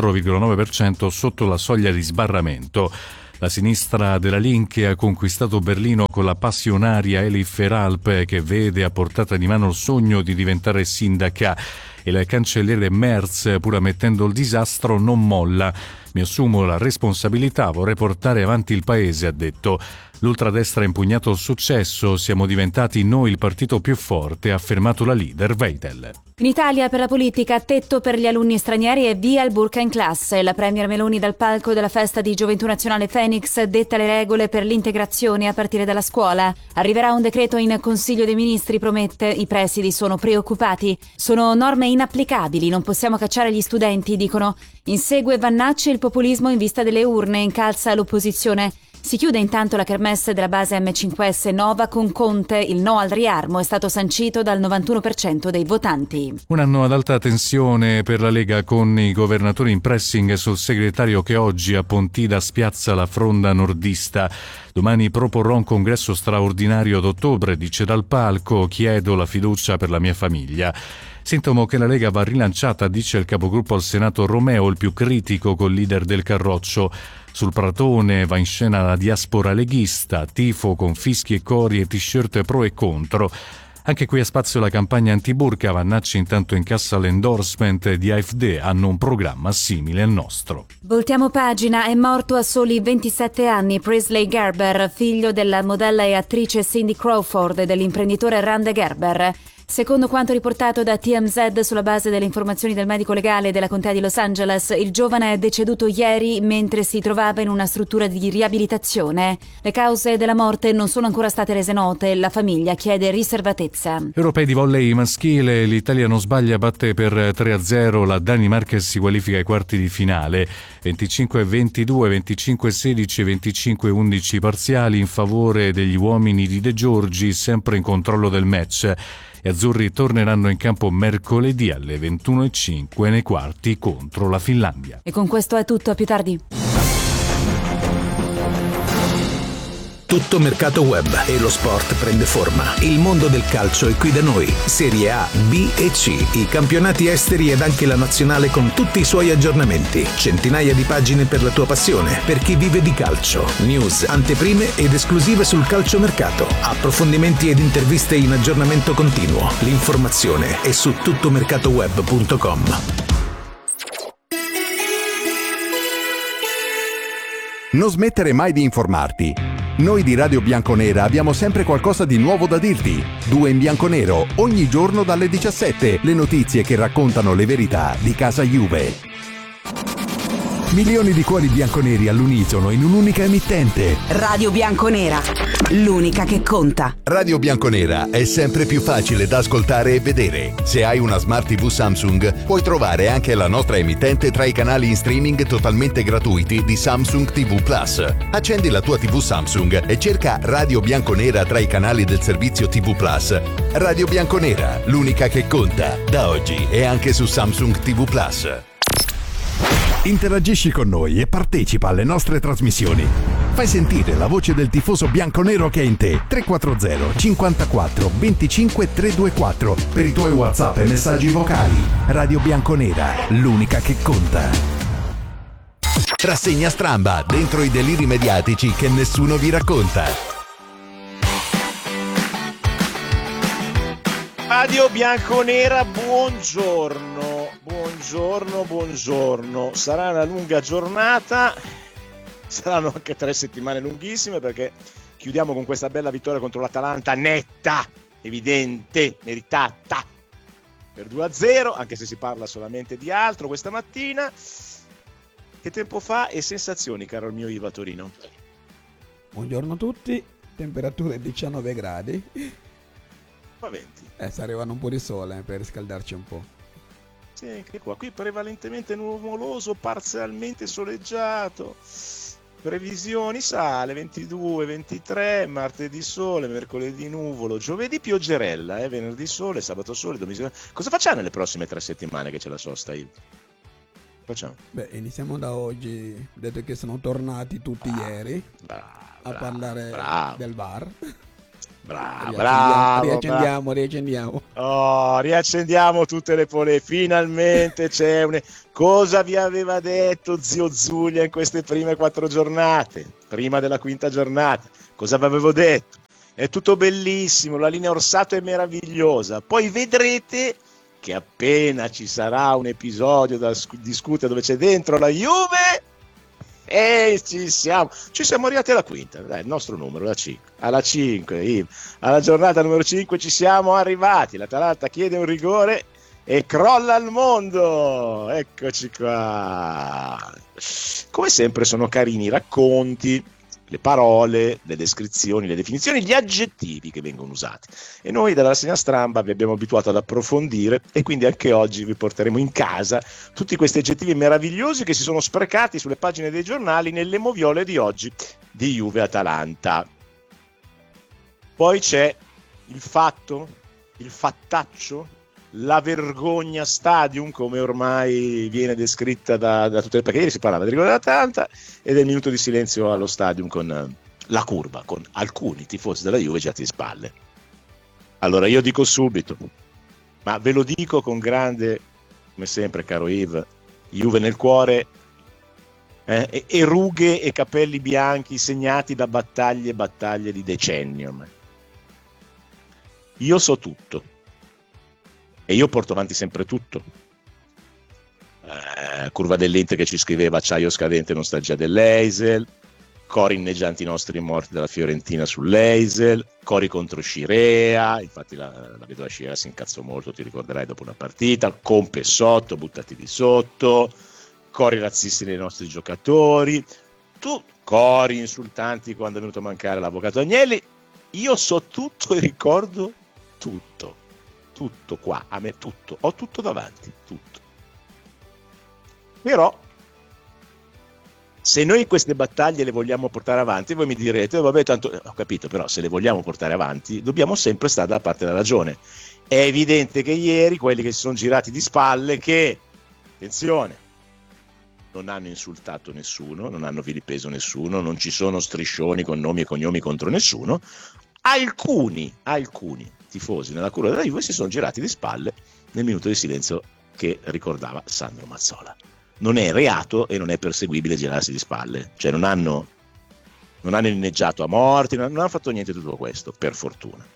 4,9% sotto la soglia di sbarramento. La sinistra della Linke ha conquistato Berlino con la passionaria Elif Feralp, che vede a portata di mano il sogno di diventare sindaca. Il cancelliere Merz, pur ammettendo il disastro, non molla. Mi assumo la responsabilità, vorrei portare avanti il paese, ha detto. L'ultradestra ha impugnato il successo, siamo diventati noi il partito più forte, ha affermato la leader Weidel. In Italia per la politica, tetto per gli alunni stranieri e via il burka in classe. La premier Meloni dal palco della festa di Gioventù Nazionale Phoenix detta le regole per l'integrazione a partire dalla scuola. Arriverà un decreto in Consiglio dei Ministri, promette, i presidi sono preoccupati. Sono norme inapplicabili, non possiamo cacciare gli studenti, dicono. Insegue Vannacci il populismo in vista delle urne, incalza l'opposizione. Si chiude intanto la kermesse della base M5S Nova con Conte. Il no al riarmo è stato sancito dal 91% dei votanti. Un anno ad alta tensione per la Lega, con i governatori in pressing sul segretario che oggi a Pontida spiazza la fronda nordista. Domani proporrò un congresso straordinario ad ottobre, dice dal palco, chiedo la fiducia per la mia famiglia. Sintomo che la Lega va rilanciata, dice il capogruppo al Senato Romeo, il più critico col leader del Carroccio. Sul Pratone va in scena la diaspora leghista, tifo con fischi e cori e t-shirt pro e contro. Anche qui ha spazio la campagna antiburca, Vannacci intanto incassa l'endorsement di AfD, hanno un programma simile al nostro. Voltiamo pagina, è morto a soli 27 anni Presley Gerber, figlio della modella e attrice Cindy Crawford e dell'imprenditore Rand Gerber. Secondo quanto riportato da TMZ sulla base delle informazioni del medico legale della contea di Los Angeles, il giovane è deceduto ieri mentre si trovava in una struttura di riabilitazione. Le cause della morte non sono ancora state rese note, la famiglia chiede riservatezza. Europei di volley maschile, l'Italia non sbaglia, batte per 3-0 la Danimarca e si qualifica ai quarti di finale. 25-22, 25-16 e 25-11 parziali in favore degli uomini di De Giorgi, sempre in controllo del match. Gli azzurri torneranno in campo mercoledì alle 21:05 nei quarti contro la Finlandia. E con questo è tutto, a più tardi. Tutto mercato web e lo sport prende forma. Il mondo del calcio è qui da noi. Serie A, B e C, i campionati esteri ed anche la nazionale con tutti i suoi aggiornamenti. Centinaia di pagine per la tua passione, per chi vive di calcio. News, anteprime ed esclusive sul calciomercato. Approfondimenti ed interviste in aggiornamento continuo. L'informazione è su tuttomercatoweb.com. Non smettere mai di informarti. Noi di Radio Bianconera abbiamo sempre qualcosa di nuovo da dirti. 2 in bianconero, ogni giorno dalle 17. Le notizie che raccontano le verità di casa Juve. Milioni di cuori bianconeri all'unisono in un'unica emittente. Radio Bianconera, l'unica che conta. Radio Bianconera è sempre più facile da ascoltare e vedere. Se hai una Smart TV Samsung, puoi trovare anche la nostra emittente tra i canali in streaming totalmente gratuiti di Samsung TV Plus. Accendi la tua TV Samsung e cerca Radio Bianconera tra i canali del servizio TV Plus. Radio Bianconera, l'unica che conta. Da oggi è anche su Samsung TV Plus. Interagisci con noi e partecipa alle nostre trasmissioni. Fai sentire la voce del tifoso bianconero che è in te. 340 54 25 324 per i tuoi WhatsApp e messaggi vocali. Radio Bianconera, l'unica che conta. Rassegna stramba, dentro i deliri mediatici che nessuno vi racconta. Radio Bianconera, buongiorno. Buongiorno. Sarà una lunga giornata, saranno anche 3 settimane lunghissime, perché chiudiamo con questa bella vittoria contro l'Atalanta, netta, evidente, meritata, per 2-0, anche se si parla solamente di altro questa mattina. Che tempo fa e sensazioni, caro il mio Iva Torino? Buongiorno a tutti, temperature 19 gradi. Fa 20. Sta arrivando un po' di sole per riscaldarci un po'. Sì, anche qua. Qui prevalentemente nuvoloso, parzialmente soleggiato. previsioni, sale 22, 23, martedì sole, mercoledì nuvolo, giovedì pioggerella, venerdì sole, sabato sole, domenica. Cosa facciamo nelle prossime 3 settimane che c'è la sosta? Facciamo? Beh, iniziamo da oggi, detto che sono tornati tutti ieri a parlare del VAR. Riaccendiamo. Oh, riaccendiamo tutte le polemiche. Finalmente c'è Cosa vi aveva detto zio Zulia in queste prime 4 giornate? Prima della 5ª giornata. Cosa vi avevo detto? È tutto bellissimo, la linea Orsato è meravigliosa. Poi vedrete che appena ci sarà un episodio da discutere dove c'è dentro la Juve, ci siamo arrivati alla 5ª, dai, il nostro numero, alla 5, alla giornata numero 5 ci siamo arrivati. L'Atalanta chiede un rigore e crolla il mondo. Eccoci qua. Come sempre sono carini i racconti, le parole, le descrizioni, le definizioni, gli aggettivi che vengono usati, e noi dalla rassegna stampa vi abbiamo abituato ad approfondire, e quindi anche oggi vi porteremo in casa tutti questi aggettivi meravigliosi che si sono sprecati sulle pagine dei giornali nelle moviole di oggi di Juve Atalanta. Poi c'è il fatto, il fattaccio, la vergogna stadium, come ormai viene descritta da tutte le, perché ieri si parlava del rigore dell'Atalanta e del minuto di silenzio allo stadium con la curva, con alcuni tifosi della Juve girati di spalle. Allora io dico subito, ma ve lo dico con grande, come sempre, caro Yves, Juve nel cuore, e rughe e capelli bianchi segnati da battaglie e battaglie di decennio. Io so tutto. E io porto avanti sempre tutto. Curva dell'Inter che ci scriveva acciaio scadente, nostalgia dell'Eisel, cori inneggianti i nostri morti della Fiorentina sull'Eisel, cori contro Scirea, infatti la vedova Scirea si incazzò molto, ti ricorderai, dopo una partita, compe sotto, buttati di sotto, cori razzisti dei nostri giocatori, cori insultanti quando è venuto a mancare l'avvocato Agnelli. Io so tutto e ricordo tutto. Tutto qua, a me tutto, ho tutto davanti, tutto. Però se noi queste battaglie le vogliamo portare avanti, voi mi direte, vabbè, tanto ho capito, però se le vogliamo portare avanti dobbiamo sempre stare dalla parte della ragione. È evidente che ieri quelli che si sono girati di spalle, che, attenzione, non hanno insultato nessuno, non hanno vilipeso nessuno, non ci sono striscioni con nomi e cognomi contro nessuno, alcuni tifosi nella curva della Juve si sono girati di spalle nel minuto di silenzio che ricordava Sandro Mazzola. Non è reato e non è perseguibile girarsi di spalle, cioè non hanno inneggiato a morti, non hanno fatto niente di tutto questo, per fortuna.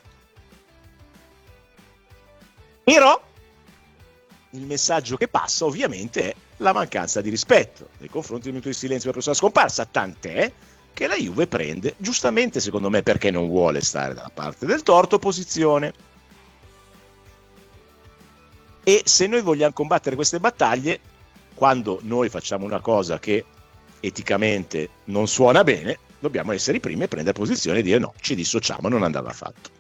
Però il messaggio che passa ovviamente è la mancanza di rispetto nei confronti del minuto di silenzio per la sua scomparsa, tant'è che la Juve prende, giustamente secondo me, perché non vuole stare dalla parte del torto, posizione. E se noi vogliamo combattere queste battaglie, quando noi facciamo una cosa che eticamente non suona bene, dobbiamo essere i primi a prendere posizione e dire no, ci dissociamo, non andava fatto.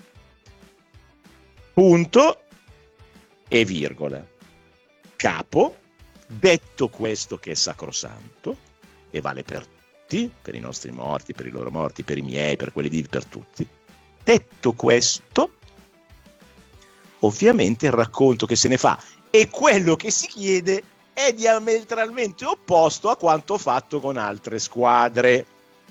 Punto e virgola. Capo, detto questo che è sacrosanto e vale per i nostri morti, per i loro morti, per i miei, per quelli vivi, per tutti. Detto questo, ovviamente il racconto che se ne fa e quello che si chiede è diametralmente opposto a quanto fatto con altre squadre.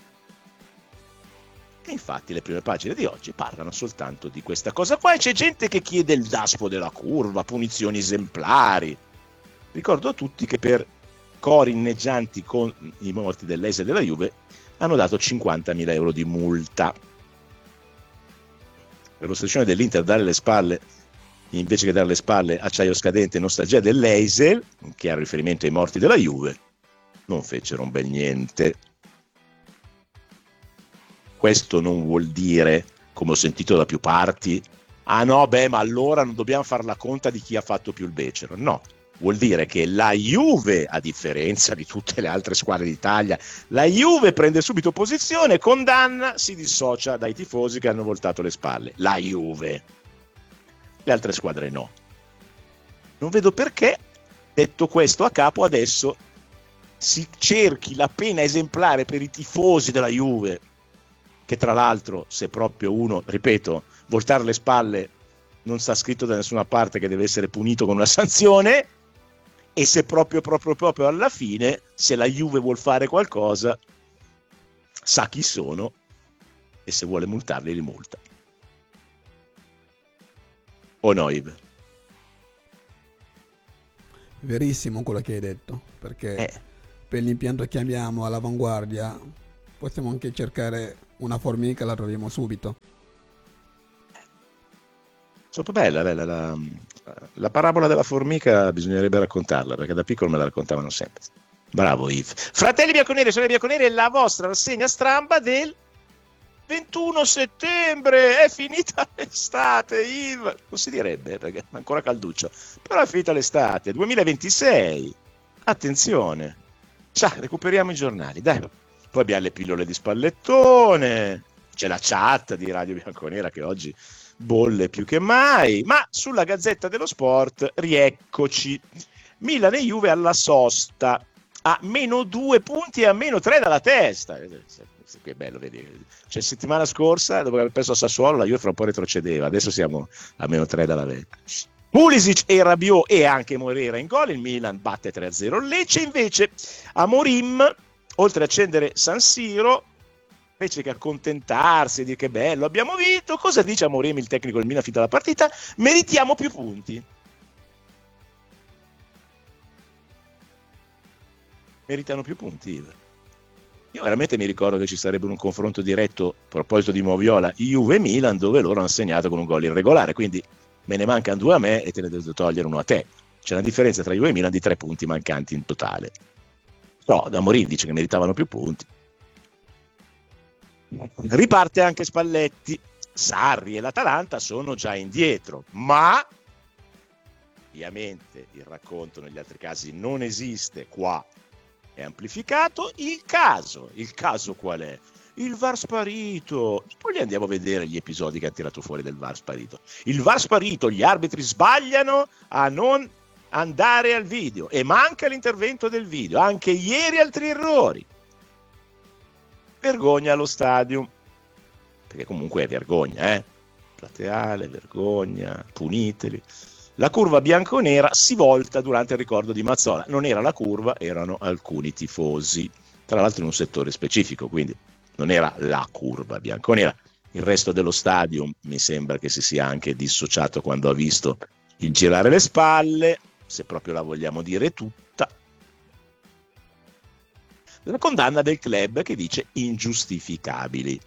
E infatti le prime pagine di oggi parlano soltanto di questa cosa qua, e c'è gente che chiede il daspo della curva, punizioni esemplari. Ricordo a tutti che per cori inneggianti con i morti dell'Eisel della Juve hanno dato 50.000 euro di multa. Per lo striscione dell'Inter dare le spalle, invece che dare le spalle, acciaio scadente, nostalgia dell'Eisel, che ha riferimento ai morti della Juve, non fecero un bel niente. Questo non vuol dire, come ho sentito da più parti, ma allora non dobbiamo far la conta di chi ha fatto più il becero. No, vuol dire che la Juve, a differenza di tutte le altre squadre d'Italia, la Juve prende subito posizione, condanna, si dissocia dai tifosi che hanno voltato le spalle. La Juve. Le altre squadre no. Non vedo perché, detto questo a capo, adesso si cerchi la pena esemplare per i tifosi della Juve, che tra l'altro, se proprio uno, ripeto, voltare le spalle non sta scritto da nessuna parte che deve essere punito con una sanzione, e se proprio alla fine, se la Juve vuol fare qualcosa, sa chi sono e se vuole multarli li multa. O no, Yves? Verissimo quello che hai detto, perché per l'impianto che abbiamo all'avanguardia possiamo anche cercare una formica, la troviamo subito. Troppo bella la parabola della formica, bisognerebbe raccontarla, perché da piccolo me la raccontavano sempre. Bravo Yves. Fratelli bianconeri e sorelle bianconere, la vostra rassegna stramba del 21 settembre. È finita l'estate, Yves. Non si direbbe, perché è ancora calduccio, però è finita l'estate. 2026. Attenzione. Recuperiamo i giornali, dai. Poi abbiamo le pillole di Spallettone, c'è la chat di Radio Bianconera che oggi bolle più che mai, ma sulla Gazzetta dello Sport rieccoci. Milan e Juve alla sosta, a -2 punti e a -3 dalla testa. Che bello, vedi. Cioè, settimana scorsa, dopo aver perso a Sassuolo, la Juve fra un po' retrocedeva, adesso siamo a -3 dalla vetta. Pulisic e Rabiot e anche Moreira in gol, il Milan batte 3-0 Lecce. Invece Amorim, oltre a accendere San Siro, invece che accontentarsi e dire che bello, abbiamo vinto, cosa dice Amorim, il tecnico del Milan, finita la partita? Meritiamo più punti. Meritano più punti. Io veramente mi ricordo che ci sarebbe un confronto diretto, a proposito di Moviola, Juve-Milan, dove loro hanno segnato con un gol irregolare, quindi me ne mancano 2 a me e te ne devo togliere 1 a te. C'è una differenza tra Juve e Milan di 3 punti mancanti in totale. No, da Amorim dice che meritavano più punti. Riparte anche Spalletti. Sarri e l'Atalanta sono già indietro, ma ovviamente il racconto negli altri casi non esiste, qua è amplificato. Il caso qual è? Il VAR sparito. Poi li andiamo a vedere gli episodi che ha tirato fuori del VAR sparito. Il VAR sparito, gli arbitri sbagliano a non andare al video e manca l'intervento del video, anche ieri altri errori. Vergogna allo stadio, perché comunque è vergogna, plateale, vergogna, puniteli. La curva bianconera si volta durante il ricordo di Mazzola. Non era la curva, erano alcuni tifosi, tra l'altro in un settore specifico, quindi non era la curva bianconera. Il resto dello stadio mi sembra che si sia anche dissociato quando ha visto il girare le spalle, se proprio la vogliamo dire tutta. La condanna del club che dice ingiustificabili.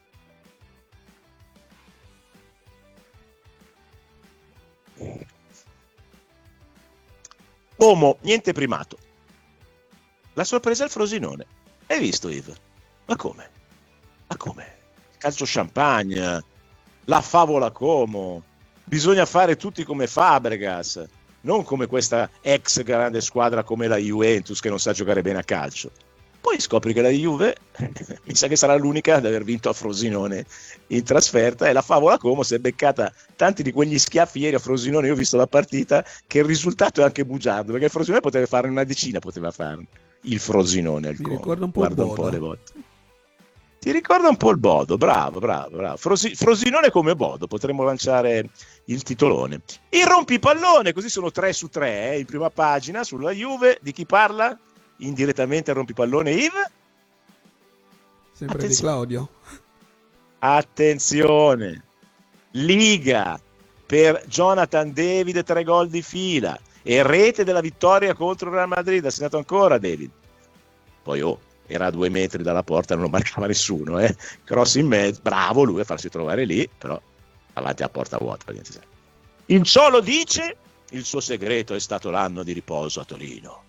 Uomo, niente primato. La sorpresa è il Frosinone. Hai visto, Yves? Ma come? Calcio champagne, la favola Como. Bisogna fare tutti come Fabregas, non come questa ex grande squadra come la Juventus che non sa giocare bene a calcio. Poi scopri che la Juve mi sa che sarà l'unica ad aver vinto a Frosinone in trasferta, e la favola Como si è beccata tanti di quegli schiaffi ieri a Frosinone. Io ho visto la partita, che il risultato è anche bugiardo, perché il Frosinone poteva fare una decina, il Frosinone al Como. Ricorda un po' Guarda un po' le volte. Ti ricorda un po' il Bodo, bravo. Frosinone come Bodo, potremmo lanciare il titolone. Il rompipallone, così sono 3 su 3, in prima pagina sulla Juve. Di chi parla? Indirettamente al rompipallone, Yves? Sempre di Claudio. Attenzione, Liga per Jonathan David, 3 gol di fila e rete della vittoria contro il Real Madrid. Ha segnato ancora David, poi era a 2 metri dalla porta, non lo marcava nessuno, cross in mezzo, bravo lui a farsi trovare lì, però avanti a porta vuota. Il Ciolo dice: il suo segreto è stato l'anno di riposo a Torino.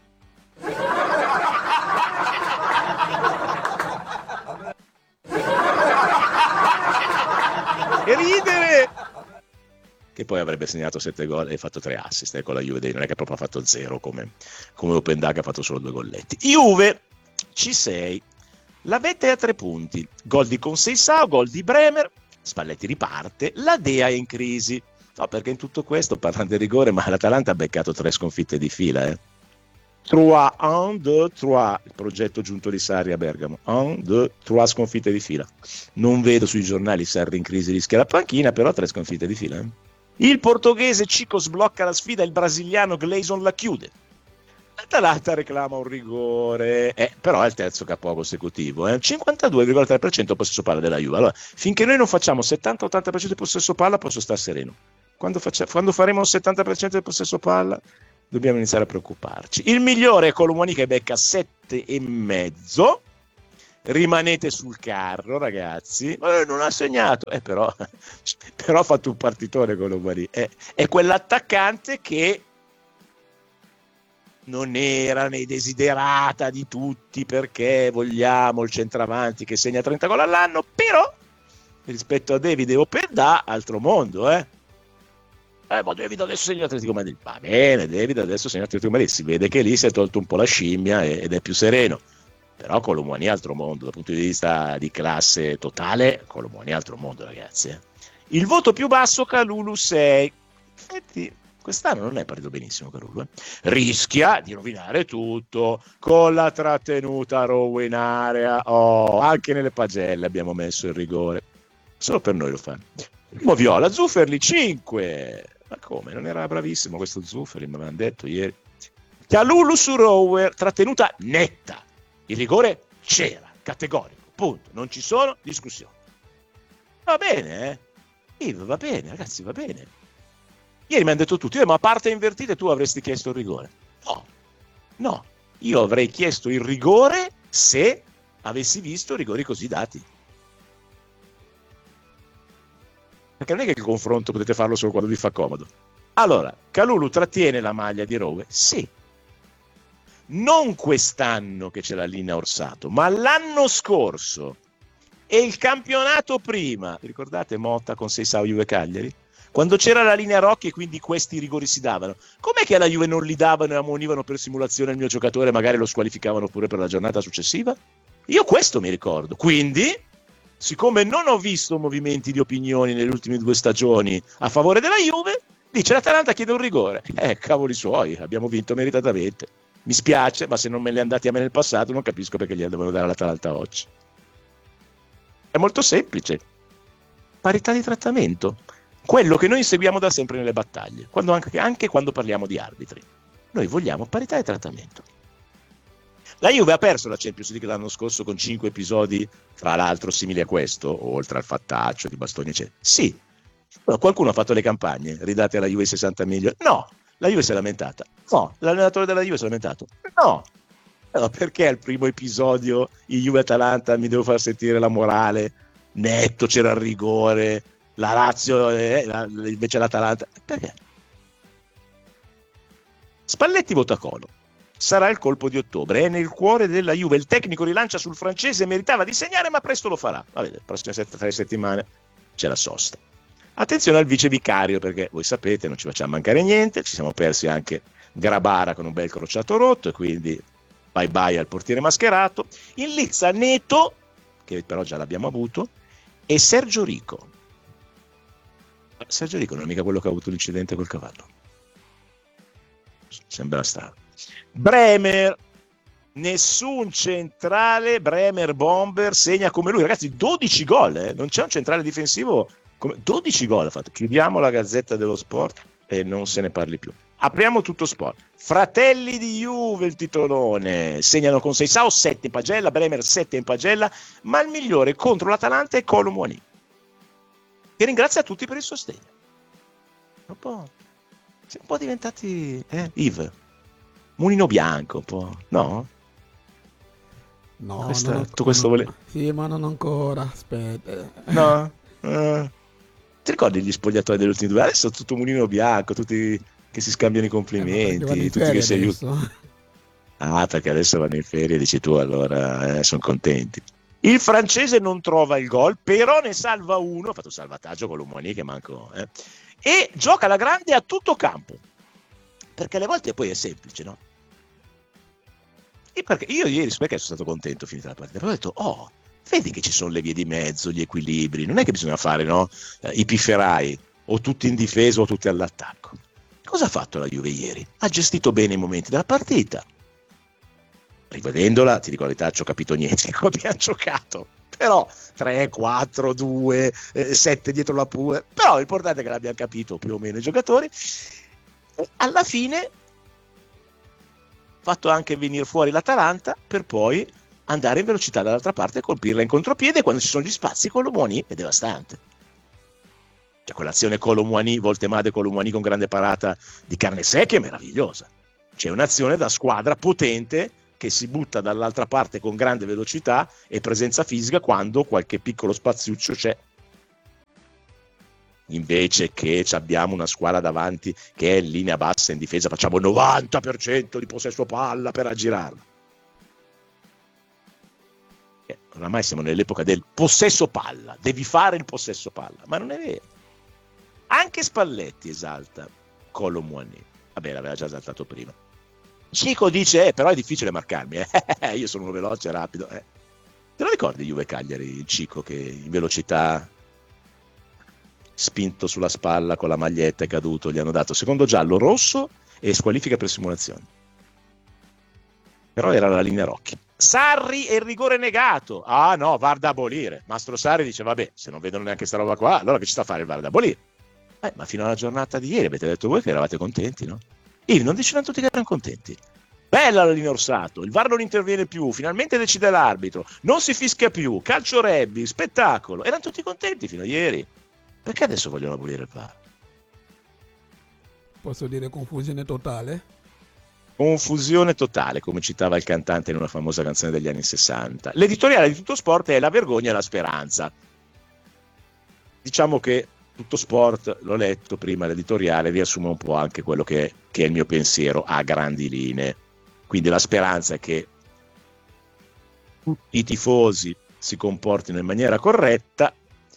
E ridere, che poi avrebbe segnato 7 gol e fatto 3 assist, con la Juve non è che proprio ha fatto 0 come Openda, che ha fatto solo 2 golletti. Juve C6, la vetta è a 3 punti, gol di Conceição, gol di Bremer. Spalletti riparte, la Dea è in crisi, no, perché in tutto questo, parlando di rigore, ma l'Atalanta ha beccato 3 sconfitte di fila, 3, 1, 2, 3, il progetto giunto di Sarri a Bergamo, 1, 2, 3 sconfitte di fila. Non vedo sui giornali Sarri in crisi, rischia la panchina, però 3 sconfitte di fila. Il portoghese Chico sblocca la sfida, il brasiliano Gleison la chiude. L'Atalanta reclama un rigore, però è il terzo capo consecutivo, 52,3% possesso palla della Juve. Allora, finché noi non facciamo 70-80% di possesso palla posso stare sereno. Quando faremo il 70% del possesso palla dobbiamo iniziare a preoccuparci. Il migliore è Colomoni che becca 7,5. Rimanete sul carro, ragazzi. Non ha segnato, però ha fatto un partitore Colomoni. È quell'attaccante che non era nei desiderata di tutti, perché vogliamo il centravanti che segna 30 gol all'anno, però rispetto a David e Openda, altro mondo, ma David adesso segna Atletico Madrid. Va bene, David adesso segna Atletico Madrid, si vede che lì si è tolto un po' la scimmia ed è più sereno. Però Colomoni è altro mondo, dal punto di vista di classe totale, Colomoni è altro mondo, ragazzi. Il voto più basso, Kalulu 6. Infatti, quest'anno non è partito benissimo Kalulu. Rischia di rovinare tutto con la trattenuta Rowe in area. Anche nelle pagelle abbiamo messo il rigore. Solo per noi lo fanno. Primo viola, Zufferli 5. Ma come? Non era bravissimo questo Zufferli, mi avevano detto ieri. Kalulu su Rowe, trattenuta netta. Il rigore c'era, categorico, punto. Non ci sono discussioni. Va bene, va bene, ragazzi, va bene. Ieri mi hanno detto tutti, ma a parte invertite tu avresti chiesto il rigore. No, io avrei chiesto il rigore se avessi visto rigori così dati. Perché non è che il confronto potete farlo solo quando vi fa comodo. Allora, Kalulu trattiene la maglia di Rowe? Sì. Non quest'anno che c'è la linea Orsato, ma l'anno scorso e il campionato prima. Vi ricordate Motta con Seisao Juve Cagliari? Quando c'era la linea Rocchi e quindi questi rigori si davano. Com'è che alla Juve non li davano e ammonivano per simulazione il mio giocatore, magari lo squalificavano pure per la giornata successiva? Io questo mi ricordo. Quindi, siccome non ho visto movimenti di opinioni nelle ultime 2 stagioni a favore della Juve, dice l'Atalanta chiede un rigore. Cavoli suoi, abbiamo vinto meritatamente. Mi spiace, ma se non me li andati a me nel passato non capisco perché glieli devono dare all'Atalanta oggi. È molto semplice. Parità di trattamento. Quello che noi inseguiamo da sempre nelle battaglie, anche quando parliamo di arbitri. Noi vogliamo parità di trattamento. La Juve ha perso la Champions League l'anno scorso con 5 episodi, fra l'altro simili a questo, oltre al fattaccio di bastoni, eccetera. Sì. Qualcuno ha fatto le campagne, ridate alla Juve 60 milioni. No. La Juve si è lamentata? No. L'allenatore della Juve si è lamentato? No. Allora, perché al primo episodio il Juve-Atalanta mi devo far sentire la morale? Netto, c'era il rigore, la Lazio invece l'Atalanta. Perché? Spalletti vota Colo. Sarà il colpo di ottobre, è nel cuore della Juve. Il tecnico rilancia sul francese, meritava di segnare, ma presto lo farà. Va bene, le prossime 3 settimane c'è la sosta. Attenzione al vice vicario, perché voi sapete non ci facciamo mancare niente, ci siamo persi anche Grabara con un bel crociato rotto e quindi bye bye al portiere mascherato. In lizza Neto, che però già l'abbiamo avuto, e Sergio Rico. Sergio Rico non è mica quello che ha avuto l'incidente col cavallo. Sembra strano. Bremer, nessun centrale, Bremer bomber segna come lui, ragazzi, 12 gol, non c'è un centrale difensivo. 12 gol ha fatto. Chiudiamo la Gazzetta dello Sport e non se ne parli più. Apriamo Tutto Sport. Fratelli di Juve, il titolone. Segnano con Seisao 7 in pagella, Bremer 7 in pagella, ma il migliore contro l'Atalanta è Colomoni, che ringrazia tutti per il sostegno. Siamo un po' diventati Yves Mulino Bianco, un po', no? No, sì, ma non ancora, aspetta. No? Ti ricordi gli spogliatoi degli ultimi 2 anni? Adesso tutto Mulino Bianco, tutti che si scambiano i complimenti, tutti che si aiutano. Perché adesso vanno in ferie, dici tu, allora sono contenti. Il francese non trova il gol, però ne salva uno, ha fatto un salvataggio con l'Umani che manco, e gioca alla grande a tutto campo, perché alle volte poi è semplice, no? E perché io ieri, perché sono stato contento finita la partita, perché ho detto, vedi che ci sono le vie di mezzo, gli equilibri, non è che bisogna fare, no? I pifferai, o tutti in difesa o tutti all'attacco. Cosa ha fatto la Juve ieri? Ha gestito bene i momenti della partita, rivedendola, ti dico la verità, ci ho capito niente come abbiamo giocato, però 3, 4, 2, 7 dietro la pure, però l'importante è che l'abbiamo capito più o meno i giocatori. E alla fine fatto anche venire fuori l'Atalanta per poi andare in velocità dall'altra parte e colpirla in contropiede. Quando ci sono gli spazi, Colomouani è devastante. Cioè, quell'azione Voltemade Colomouani con grande parata di carne secca è meravigliosa. C'è un'azione da squadra potente che si butta dall'altra parte con grande velocità e presenza fisica quando qualche piccolo spaziuccio c'è. Invece che abbiamo una squadra davanti che è in linea bassa in difesa, facciamo il 90% di possesso palla per aggirarla. Oramai siamo nell'epoca del possesso palla, devi fare il possesso palla, ma non è vero. Anche Spalletti esalta Colomouani. Vabbè, l'aveva già esaltato prima. Cico dice, però è difficile marcarmi, io sono uno veloce e rapido. Te lo ricordi Juve Cagliari, il Cico che in velocità, spinto sulla spalla con la maglietta, è caduto, gli hanno dato secondo giallo, rosso e squalifica per simulazione. Però era la linea Rocchi. Sarri e il rigore negato. Ah no, VAR da abolire. Mastro Sarri dice, vabbè, se non vedono neanche sta roba qua, allora che ci sta a fare il VAR da abolire? Ma fino alla giornata di ieri avete detto voi che eravate contenti, no? Non dicevano tutti che erano contenti. Bella la linea Orsato, il VAR non interviene più, finalmente decide l'arbitro, non si fischia più, calcio rugby, spettacolo. Erano tutti contenti fino a ieri. Perché adesso vogliono abolire il VAR? Posso dire confusione totale? Confusione totale, come citava il cantante in una famosa canzone degli anni 60. L'editoriale di Tutto Sport è la vergogna e la speranza. Diciamo che Tutto Sport, l'ho letto prima, l'editoriale riassume un po' anche quello che è il mio pensiero a grandi linee. Quindi la speranza è che tutti i tifosi si comportino in maniera corretta.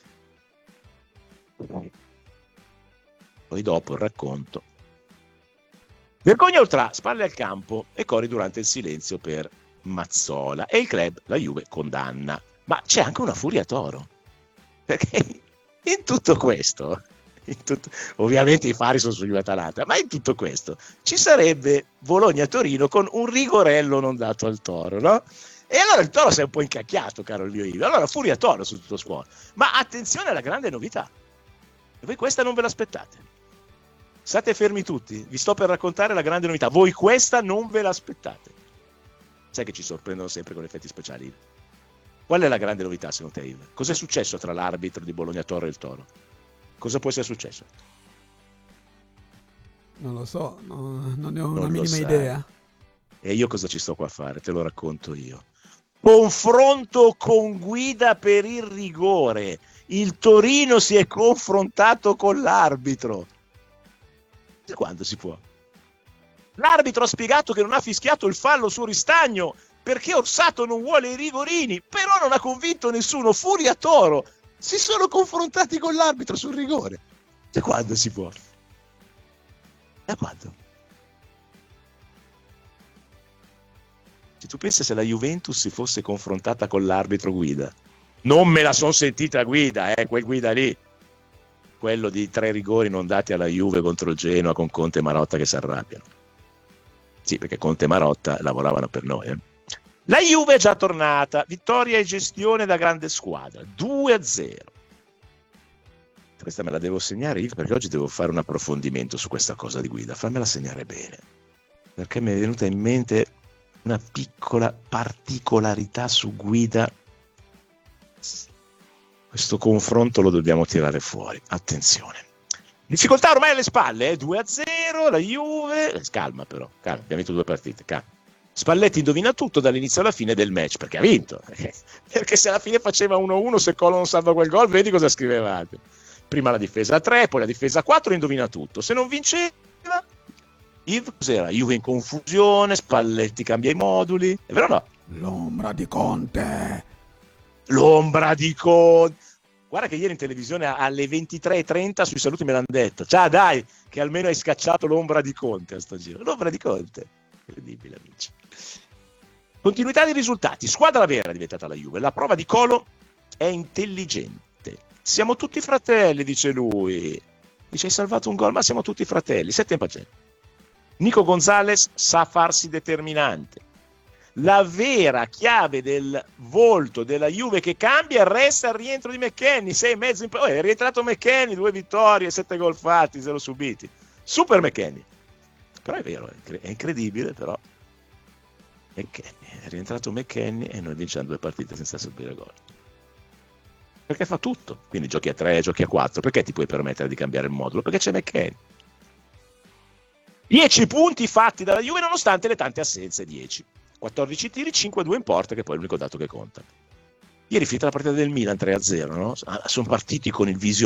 Poi dopo il racconto. Vergogna oltre, spalle al campo e cori durante il silenzio per Mazzola. E il club, la Juve, condanna. Ma c'è anche una furia toro. Perché in tutto questo, ovviamente i fari sono su Juve Atalanta, ma in tutto questo ci sarebbe Bologna-Torino con un rigorello non dato al Toro, no? E allora il Toro si è un po' incacchiato, caro il mio Ivo. Allora furia toro su tutto scuola. Ma attenzione alla grande novità. E voi questa non ve l'aspettate. State fermi tutti, vi sto per raccontare la grande novità. Voi questa non ve l'aspettate. Sai che ci sorprendono sempre con effetti speciali. Qual è la grande novità secondo te, Ivo? Cos'è successo tra l'arbitro di Bologna Toro e il Toro? Cosa può essere successo? Non lo so, non ne ho una minima idea. E io cosa ci sto qua a fare? Te lo racconto io. Confronto con guida per il rigore. Il Torino si è confrontato con l'arbitro. E quando si può? L'arbitro ha spiegato che non ha fischiato il fallo su Ristagno perché Orsato non vuole i rigorini, però non ha convinto nessuno. Furia toro. Si sono confrontati con l'arbitro sul rigore. E quando si può? Da quando? Se tu pensi se la Juventus si fosse confrontata con l'arbitro guida, non me la son sentita guida, quel guida lì, quello di 3 rigori non dati alla Juve contro il Genoa con Conte e Marotta che si arrabbiano. Sì, perché Conte e Marotta lavoravano per noi. La Juve è già tornata, vittoria e gestione da grande squadra, 2-0. Questa me la devo segnare io perché oggi devo fare un approfondimento su questa cosa di guida, fammela segnare bene, perché mi è venuta in mente una piccola particolarità su guida. Questo confronto lo dobbiamo tirare fuori, attenzione. Difficoltà ormai alle spalle, 2-0, la Juve, calma però, calma, abbiamo vinto 2 partite, calma. Spalletti indovina tutto dall'inizio alla fine del match, perché ha vinto, perché se alla fine faceva 1-1, se Colo non salva quel gol, vedi cosa scrivevate. Prima la difesa a 3, poi la difesa a 4, indovina tutto. Se non vinceva, cos'era? Juve in confusione, Spalletti cambia i moduli, è vero o no? L'ombra di Conte. L'ombra di Conte. Guarda che ieri in televisione alle 23:30 sui saluti me l'hanno detto. Ciao dai, che almeno hai scacciato l'ombra di Conte a sto giro. L'ombra di Conte. Incredibile, amici. Continuità di risultati. Squadra vera è diventata la Juve. La prova di Colo è intelligente. Siamo tutti fratelli, dice lui. Dice hai salvato un gol, ma siamo tutti fratelli. 7 in pazienza. Nico Gonzalez sa farsi determinante. la vera chiave del volto della Juve che cambia resta il rientro di McKennie, 6,5 è rientrato McKennie, 2 vittorie, 7 gol fatti, 0 subiti, super McKennie. Però è vero, è incredibile, però McKennie, è rientrato McKennie e noi vinciamo 2 partite senza subire gol, perché fa tutto, quindi giochi a 3, giochi a 4, perché ti puoi permettere di cambiare il modulo? Perché c'è McKennie. 10 punti fatti dalla Juve nonostante le tante assenze, 10. 14 tiri, 5-2 in porta, che poi è l'unico dato che conta. Ieri finita la partita del Milan 3-0, no? Sono partiti con il visionario